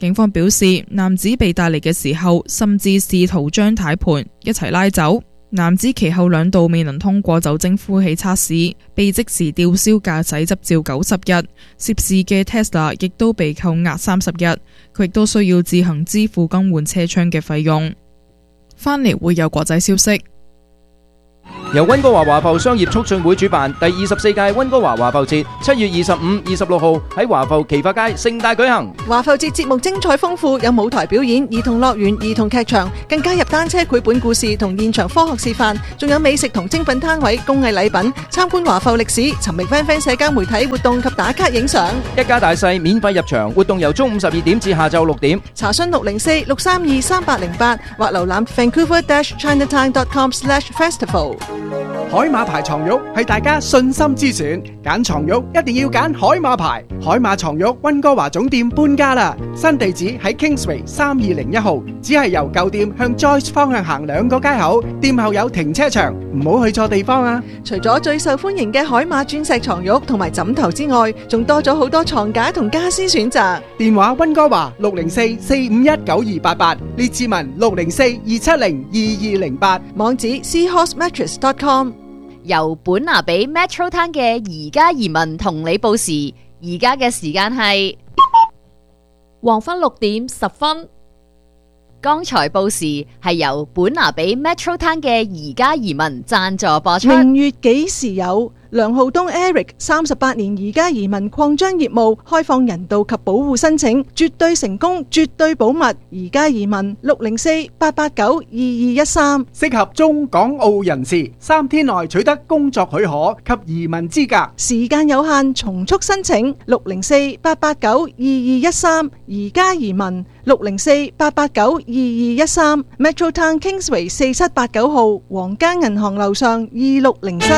警方表示，男子被帶嚟嘅時候，甚至試圖將軚盤一齊拉走。男子其後兩度未能通過酒精呼氣測試，被即時吊銷駕駛執照九十日。涉事嘅 Tesla 亦都被扣押三十日，佢亦都需要自行支付更換車窗嘅費用。返嚟會有國際消息。 由溫哥華華埠商業促進會主辦第二十四屆溫哥華華埠節，七月二十五、二十六號喺華埠奇發街盛大舉行。 華埠節節目精彩豐富，有舞台表演、兒童樂園、兒童劇場，更加入單車繪本故事同現場科學示範，仲有美食同精品攤位、工藝禮品，參觀華埠歷史，尋覓 friend friend 社交媒體活動及打卡影相。 一家大細免費入場，活動由中午十二點至下晝六點。 查詢六零四六三二三八零八或瀏覽 vancouver dash chinatown dot com slash festival。 海馬牌床褥係大家信心之選，揀床褥一定要揀海馬牌。海馬床褥溫哥華總店搬家啦，新地址喺 Kingsway 三二零一號，只係由舊店向 Joyce 方向行兩個街口，店後有停車場，唔好去錯地方啊！ 除咗最受歡迎嘅海馬鑽石床褥同埋枕頭之外，仲多咗好多床架同家私選擇。 電話溫哥華六零四四五一九二八八，列治文六零四二七零二二零八， 網址 seahorse mattress dot com。 由本拿比 Metro Town 嘅宜家移民同你報時，而家嘅時間係黃昏六點十分。剛才報時係由本拿比 Metro Town 嘅宜家移民贊助播出。 明月幾時有？梁浩東 Eric 三十八年宜家移民擴張業務，開放人道及保護申請，絕對成功，絕對保密。宜家移民六零四八八九二二一三， 適合中港澳人士，三天內取得工作許可及移民資格， 時間有限，從速申請。六零四八八九二二一三，宜家移民六零四八八九二二一三 ，Metro Town Kingsway 四七八九號，皇家銀行樓上二六零室。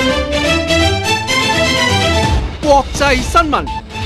國際新聞。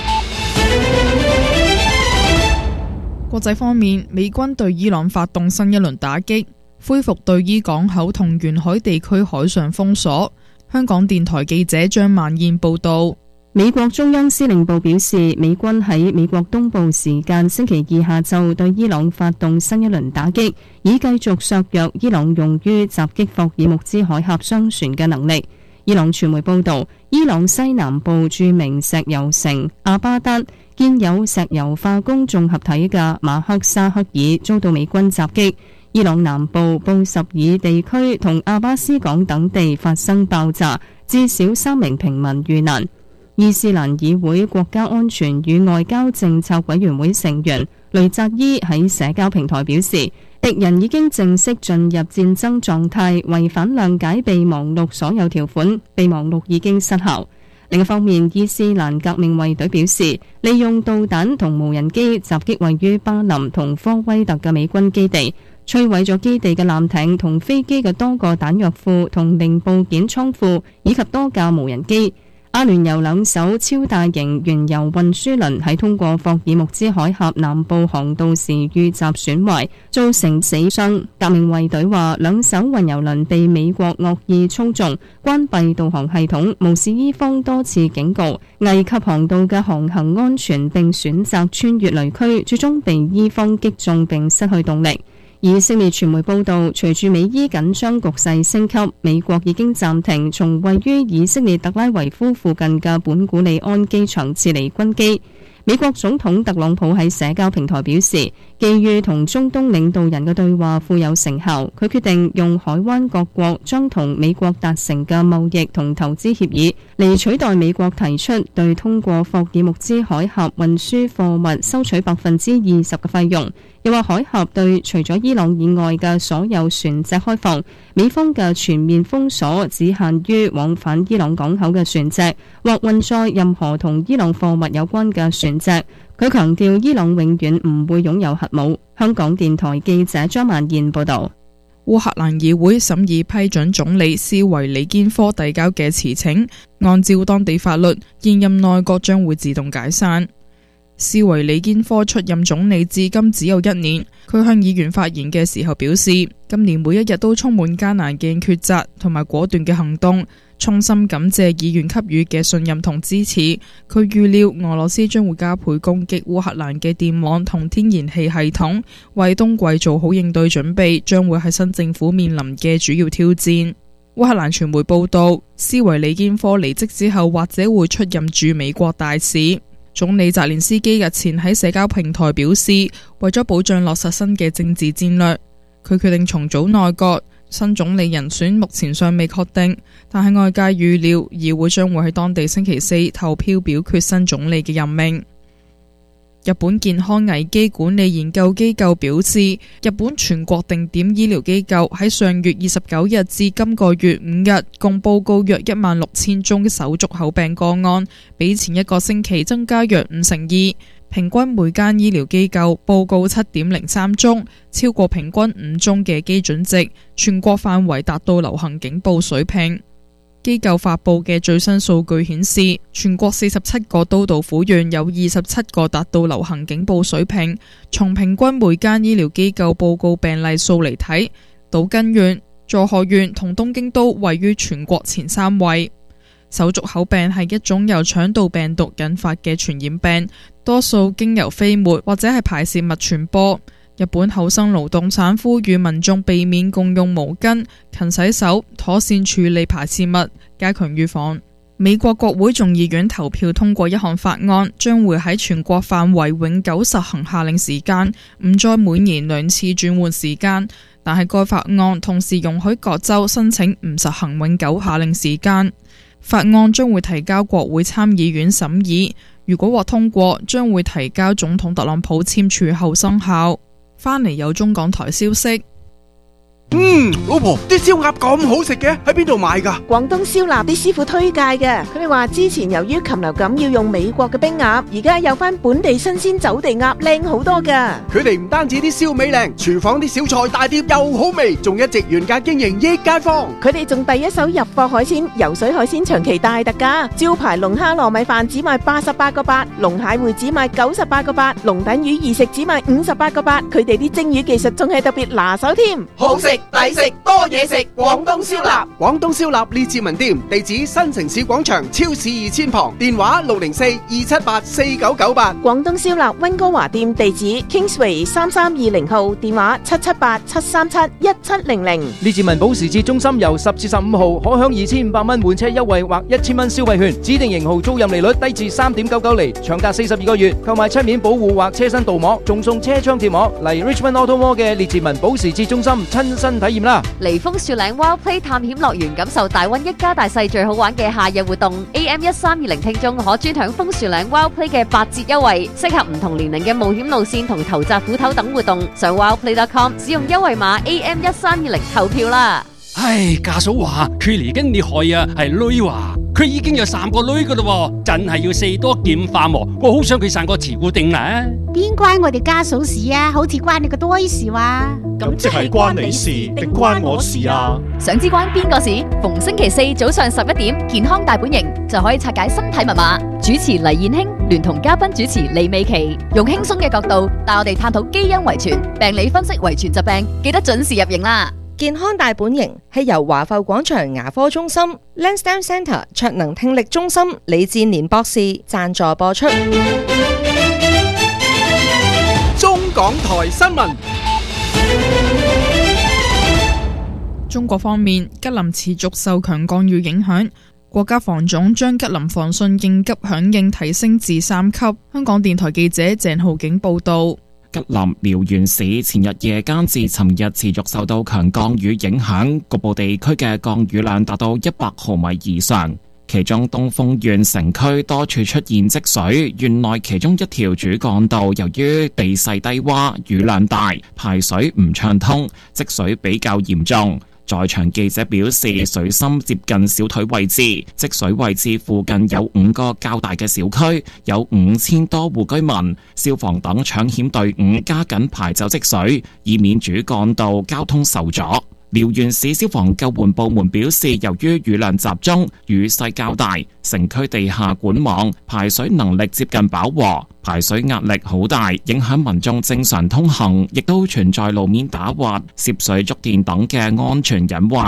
國際方面，美軍對伊朗發動新一輪打擊，恢復對伊港口同沿海地區海上封鎖。香港電台記者張萬燕報道。 美國中央司令部表示，美軍喺美國東部時間星期二下晝對伊朗發動新一輪打擊，以繼續削弱伊朗用於襲擊霍爾木茲海峽商船嘅能力。伊朗傳媒報道，伊朗西南部著名石油城阿巴德建有石油化工綜合體嘅馬克沙克爾遭到美軍襲擊。伊朗南部布什爾地區同阿巴斯港等地發生爆炸，至少三名平民遇難。伊斯蘭議會國家安全與外交政策委員會成員雷扎伊喺社交平台表示，敵人已經正式進入戰爭狀態，違反諒解備忘錄所有條款，備忘錄已經失效。另一方面，伊斯蘭革命衛隊表示，利用導彈同無人機襲擊位於巴林同科威特嘅美軍基地，摧毀咗基地嘅艦艇同飛機嘅多個彈藥庫同零部件倉庫，以及多架無人機。阿聯酋兩艘超大型原油運輸輪喺通過霍爾木茲海峽南部航道時遇襲損壞，造成死傷。革命衛隊話，兩艘運油輪被美國惡意操縱，關閉導航系統，無視伊方多次警告，危及航道嘅航行安全，並選擇穿越雷區，最終被伊方擊中並失去動力。以色列傳媒報道，隨住美伊緊張局勢升級，美國已經暫停從位於以色列特拉維夫附近嘅本古里安機場撤離軍機。美國總統特朗普喺社交平台表示，基於同中東領導人嘅對話富有成效，佢決定用海灣各國將同美國達成嘅貿易同投資協議嚟取代美國提出對通過霍爾木茲海峽運輸貨物收取百分之二十嘅費用。又話海峽對除咗伊朗以外嘅所有船隻開放，美方嘅全面封鎖只限於往返伊朗港口嘅船隻或運載任何同伊朗貨物有關嘅船隻。佢強調伊朗永遠唔會擁有核武。香港電台記者張曼燕報道。 烏克蘭議會審議批准總理斯維里堅科遞交嘅辭呈，按照當地法律，現任內閣將會自動解散。斯維里堅科出任總理至今只有一年，佢向議員發言嘅時候表示，今年每一日都充滿艱難嘅抉擇同埋果斷嘅行動， 衷心感謝議員給予嘅信任同支持。佢預料俄羅斯將會加倍攻擊烏克蘭嘅電網同天然氣系統，為冬季做好應對準備，將會係新政府面臨嘅主要挑戰。烏克蘭傳媒報道，斯維利堅科離職之後或者會出任駐美國大使。總理澤連斯基日前喺社交平台表示，為咗保障落實新嘅政治戰略，佢決定重組內閣。新總理人選目前尚未確定，但係外界預料議會將會喺當地星期四投票表決新總理嘅任命。日本健康危機管理研究機構表示，日本全國定點醫療機構喺上月二十九日至今個月五日共報告約一萬六千宗手足口病個案，比前一個星期增加約五成二。平均每間醫療機構報告七點零三宗，超過平均五宗嘅基準值，全國範圍達到流行警報水平。機構發佈嘅最新數據顯示，全國四十七個都道府縣有二十七個達到流行警報水平。從平均每間醫療機構報告病例數嚟睇，島根縣、佐賀縣同東京都位於全國前三位。手足口病係一種由腸道病毒引發嘅傳染病，多數經由飛沫或者係排泄物傳播。日本厚生勞動省呼籲民眾避免共用毛巾、勤洗手、妥善處理排泄物，加強預防。美國國會眾議院投票通過一項法案，將會喺全國範圍永久實行夏令時間，唔再每年兩次轉換時間。但係該法案同時容許各州申請唔實行永久夏令時間。法案將會提交國會參議院審議，如果獲通過，將會提交總統特朗普簽署後生效。返嚟有中港台消息。 嗯，老婆，啲燒鴨咁好食嘅，喺邊度買㗎？ 廣東燒臘啲師傅推介嘅，佢哋話之前由於禽流感要用美國嘅冰鴨，而家有翻本地新鮮走地鴨靚好多㗎。 佢哋唔單止啲燒味靚，廚房啲小菜大碟又好味，仲一直原價經營益街坊。 佢哋仲第一手入貨海鮮，游水海鮮長期大特價，招牌龍蝦糯米飯只賣八十八個八，龍蟹會只賣九十八個八，龍躉魚二食只賣五十八個八。佢哋啲蒸魚技術仲係特別拿手添， 好食。抵食多嘢食，廣東燒臘，廣東燒臘列治文店，地址新城市廣場超市二千旁，電話六零四二七八四九九八。 廣東燒臘溫哥華店地址 Kingsway 三三二零號，電話七七八七三七一七零零。 列治文保時捷中心由十至十五號可享二千五百蚊換車優惠或一千蚊消費券，指定型號租賃利率低至三點九九厘，長達四十二個月，購買漆面保護或車身鍍膜，仲送車窗貼膜。嚟 Richmond Auto Mall 嘅列治文保時捷中心親身體驗啦！ 嚟楓樹嶺 Wild Play 探險樂園，感受大溫一家大細最好玩嘅夏日活動。A M 一三二零聽眾可專享楓樹嶺 Wild Play 嘅八折優惠，適合唔同年齡嘅冒險路線同投擲斧頭等活動。上 wildplay dot com 使用優惠碼 A M 一三二零投票啦！ 唉，家嫂話佢嚟緊厲害啊，係女話佢已經有三個女噶啦，真係要四多劍化喎。我好想佢生個慈固定啊！ 邊關我哋家嫂事啊？好似關你個堆事話。 咁即係關你事定關我事啊？ 想知關邊個事？逢星期四早上十一點，健康大本營就可以拆解身體密碼。主持黎燕卿聯同嘉賓主持李美琪，用輕鬆嘅角度帶我哋探討基因遺傳、病理分析遺傳疾病，記得準時入營啦！ 健康大本營係由華埠廣場牙科中心、Lansdowne Centre 卓能聽力中心李志年博士贊助播出。 中港台新聞。 中國方面，吉林持續受強降雨影響，國家防總將吉林防汛應急響應提升至三級。香港電台記者鄭浩景報道。 吉林遼源市前日夜間至尋日持續受到強降雨影響，局部地區嘅降雨量達到一百毫米以上。其中東豐縣城區多處出現積水，縣內其中一條主幹道由於地勢低洼、雨量大，排水唔暢通，積水比較嚴重。在場記者表示，水深接近小腿位置，積水位置附近有五個較大嘅小區，有五千多戶居民。消防等搶險隊伍加緊排走積水，以免主幹道交通受阻。遼源市消防救援部門表示，由於雨量集中、雨勢較大，城區地下管網排水能力接近飽和，排水壓力好大，影響民眾正常通行，亦都存在路面打滑、涉水觸電等嘅安全隱患。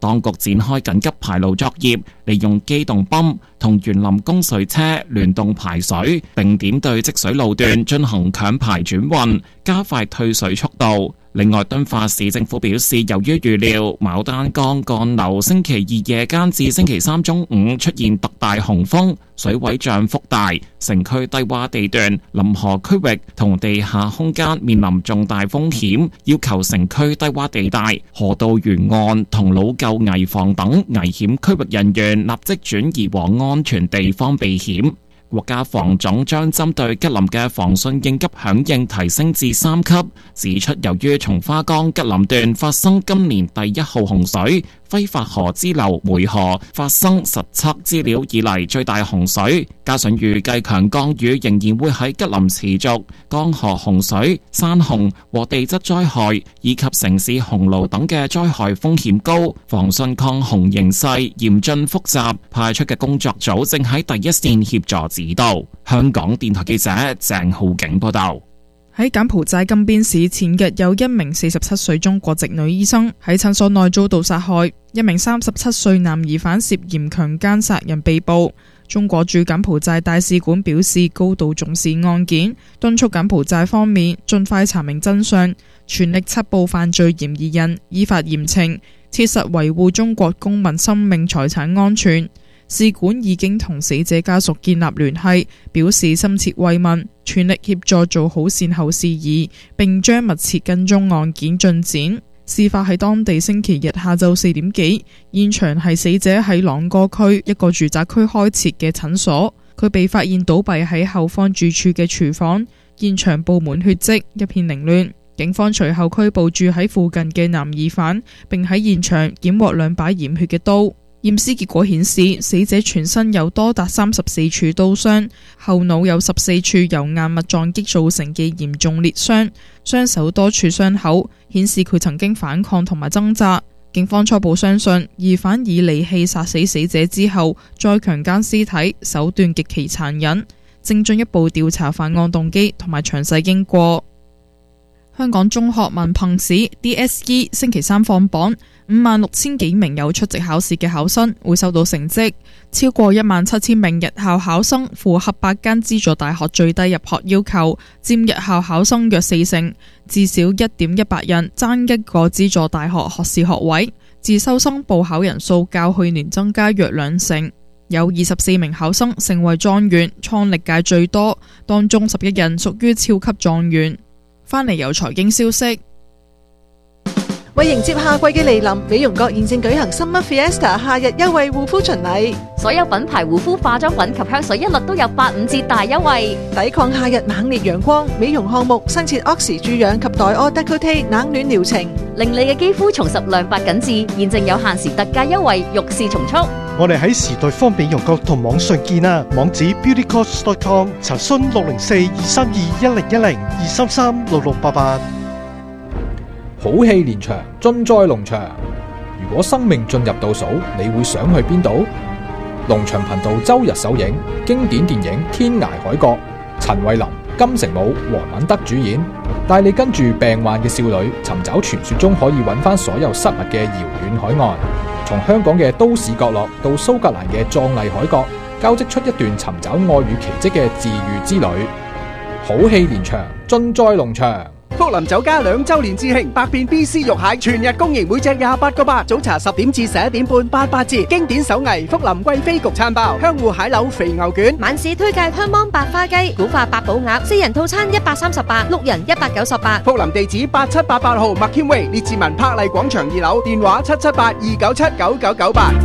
當局展開緊急排澇作業，利用機動泵同園林供水車聯動排水，並點對積水路段進行強排轉運，加快退水速度。另外，敦化市政府表示，由於預料牡丹江幹流星期二夜間至星期三中午出現特大洪峰，水位漲幅大，城區低洼地段、臨河區域同地下空間面臨重大風險，要求城區低洼地帶、河道沿岸同老舊危房等危險區域人員立即轉移往安全地方避險。國家防總將針對吉林嘅防汛應急響應提升至三級，指出由於松花江吉林段發生今年第一號洪水，揮發河支流梅河發生實測資料以嚟最大洪水，加上預計強降雨仍然會喺吉林持續，江河洪水、山洪和地質災害以及城市洪澇等嘅災害風險高，防汛抗洪形勢嚴峻複雜，派出嘅工作組正喺第一線協助指導。香港電台記者鄭浩景報道。 喺柬埔寨金邊市，前日有一名四十七歲中國籍女醫生喺診所內遭到殺害，一名三十七歲男疑犯涉嫌強姦殺人被捕。中國駐柬埔寨大使館表示高度重視案件，敦促柬埔寨方面盡快查明真相，全力緝捕犯罪嫌疑人，依法嚴懲，切實維護中國公民生命財產安全。使館已經同死者家屬建立聯繫，表示深切慰問，全力協助做好善後事宜，並將密切跟蹤案件進展。事發喺當地星期日下晝四點幾，現場係死者喺朗哥區一個住宅區開設嘅診所，佢被發現倒斃喺後方住處嘅廚房，現場布滿血跡，一片凌亂。警方隨後拘捕住喺附近嘅男疑犯，並喺現場檢獲兩把染血嘅刀。驗屍結果顯示，死者全身有多達三十四處刀傷，後腦有十四處由硬物撞擊造成嘅嚴重裂傷，雙手多處傷口，顯示佢曾經反抗同埋掙扎。警方初步相信，疑犯以利器殺死死者之後，再強姦屍體，手段極其殘忍，正進一步調查犯案動機同埋詳細經過。香港中學文憑試 D S E 星期三放榜，五萬六千幾名有出席考試嘅考生會收到成績，超過一萬七千名日校考生符合八間資助大學最低入學要求，佔日校考生約四成，至少一點一八人爭一個資助大學學士學位。自修生報考人數較去年增加約兩成，有二十四名考生成為狀元，創歷屆最多，當中十一人屬於超級狀元。返嚟有財經消息。 為迎接夏季嘅嚟臨，美容閣現正舉行 Summer Fiesta 夏日優惠護膚巡禮， 所有品牌護膚化妝品及香水一律都有八五折大優惠。 抵抗夏日猛烈陽光，美容項目新設 Oxy 注氧及黛柯 Décolleté 冷暖療程， 令你嘅肌膚重拾亮白緊緻。現正有限時特價優惠，欲試從速。 我哋喺時代方美容閣同網上見啊，網址 beauty cost dot com， 查詢六零四二三二一零一零二三三六六八八。 好戲連場，盡在龍翔。如果生命進入倒數，你會想去邊度？龍翔頻道周日首映經典電影《天涯海角》，陳慧琳、金城武、黃敏德主演，帶你跟住病患嘅少女尋找傳說中可以揾翻所有失物嘅遙遠海岸。從香港嘅都市角落到蘇格蘭嘅壯麗海角，交織出一段尋找愛與奇蹟嘅治癒之旅。好戲連場，盡在龍翔。 福林酒家兩周年致慶，百變 B C 肉蟹全日供應，每隻廿八個八。早茶十點至十一點半，八八折。經典手藝福林貴妃焗餐包，香芋蟹柳肥牛卷。 晚市推介香芒白花雞、古法八寶鴨，四人套餐一百三十八，六人一百九十八。 福林地址八七八八號麥謙威列治文柏麗廣場二樓，電話七七八二九七九九九八。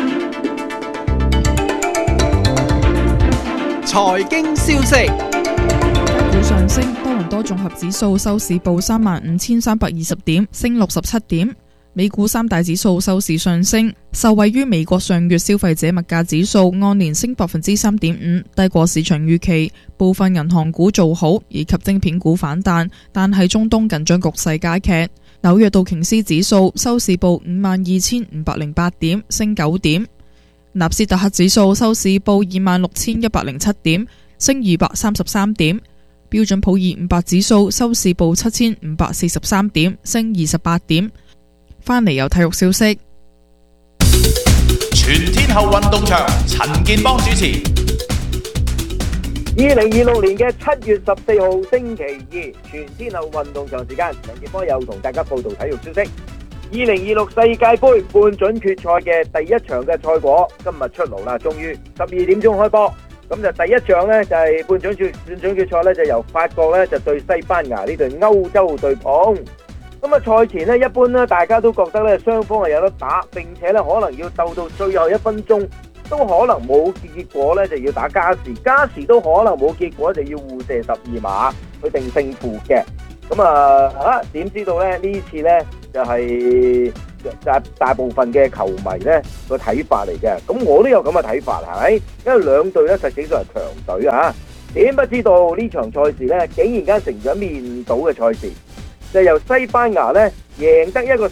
財經消息。股上升，多倫多綜合指數收市報三萬五千三百二十點，升六十七點。美股三大指數收市上升，受惠於美國上月消費者物價指數按年升百分之三點五，低過市場預期。部分銀行股做好，以及晶片股反彈，但係中東緊張局勢加劇。紐約道瓊斯指數收市報五萬二千五百零八點，升九點。納斯達克指數收市報二萬六千一百零七點，升二百三十三點。標準普爾五百指數收市報七千五百四十三點，升二十八點。返嚟有體育消息， 後運動場，陳健邦主持。 二零二六年嘅七月十四號星期二，全天候運動場時間，陳健邦又同大家報道體育消息。二零二六世界盃半準決賽嘅第一場嘅賽果今日出爐啦，終於十二點鐘開波。咁就第一仗呢，就係、是、半準決半準決賽呢，就由法國呢，就對西班牙呢隊歐洲對碰。咁啊賽前呢，一般呢，大家都覺得呢，雙方係有得打，並且呢，可能要鬥到最後一分鐘。都可能冇結果咧，就要打加時，加時都可能冇結果，就要互射十二碼去定勝負嘅。咁啊啊，點知道咧？呢次咧就係大大部分嘅球迷咧個睇法嚟嘅。咁我都有咁嘅睇法，係咪？因為兩隊咧實際上係強隊啊。點不知道呢場賽事咧，竟然間成咗面倒嘅賽事，就由西班牙咧贏得一個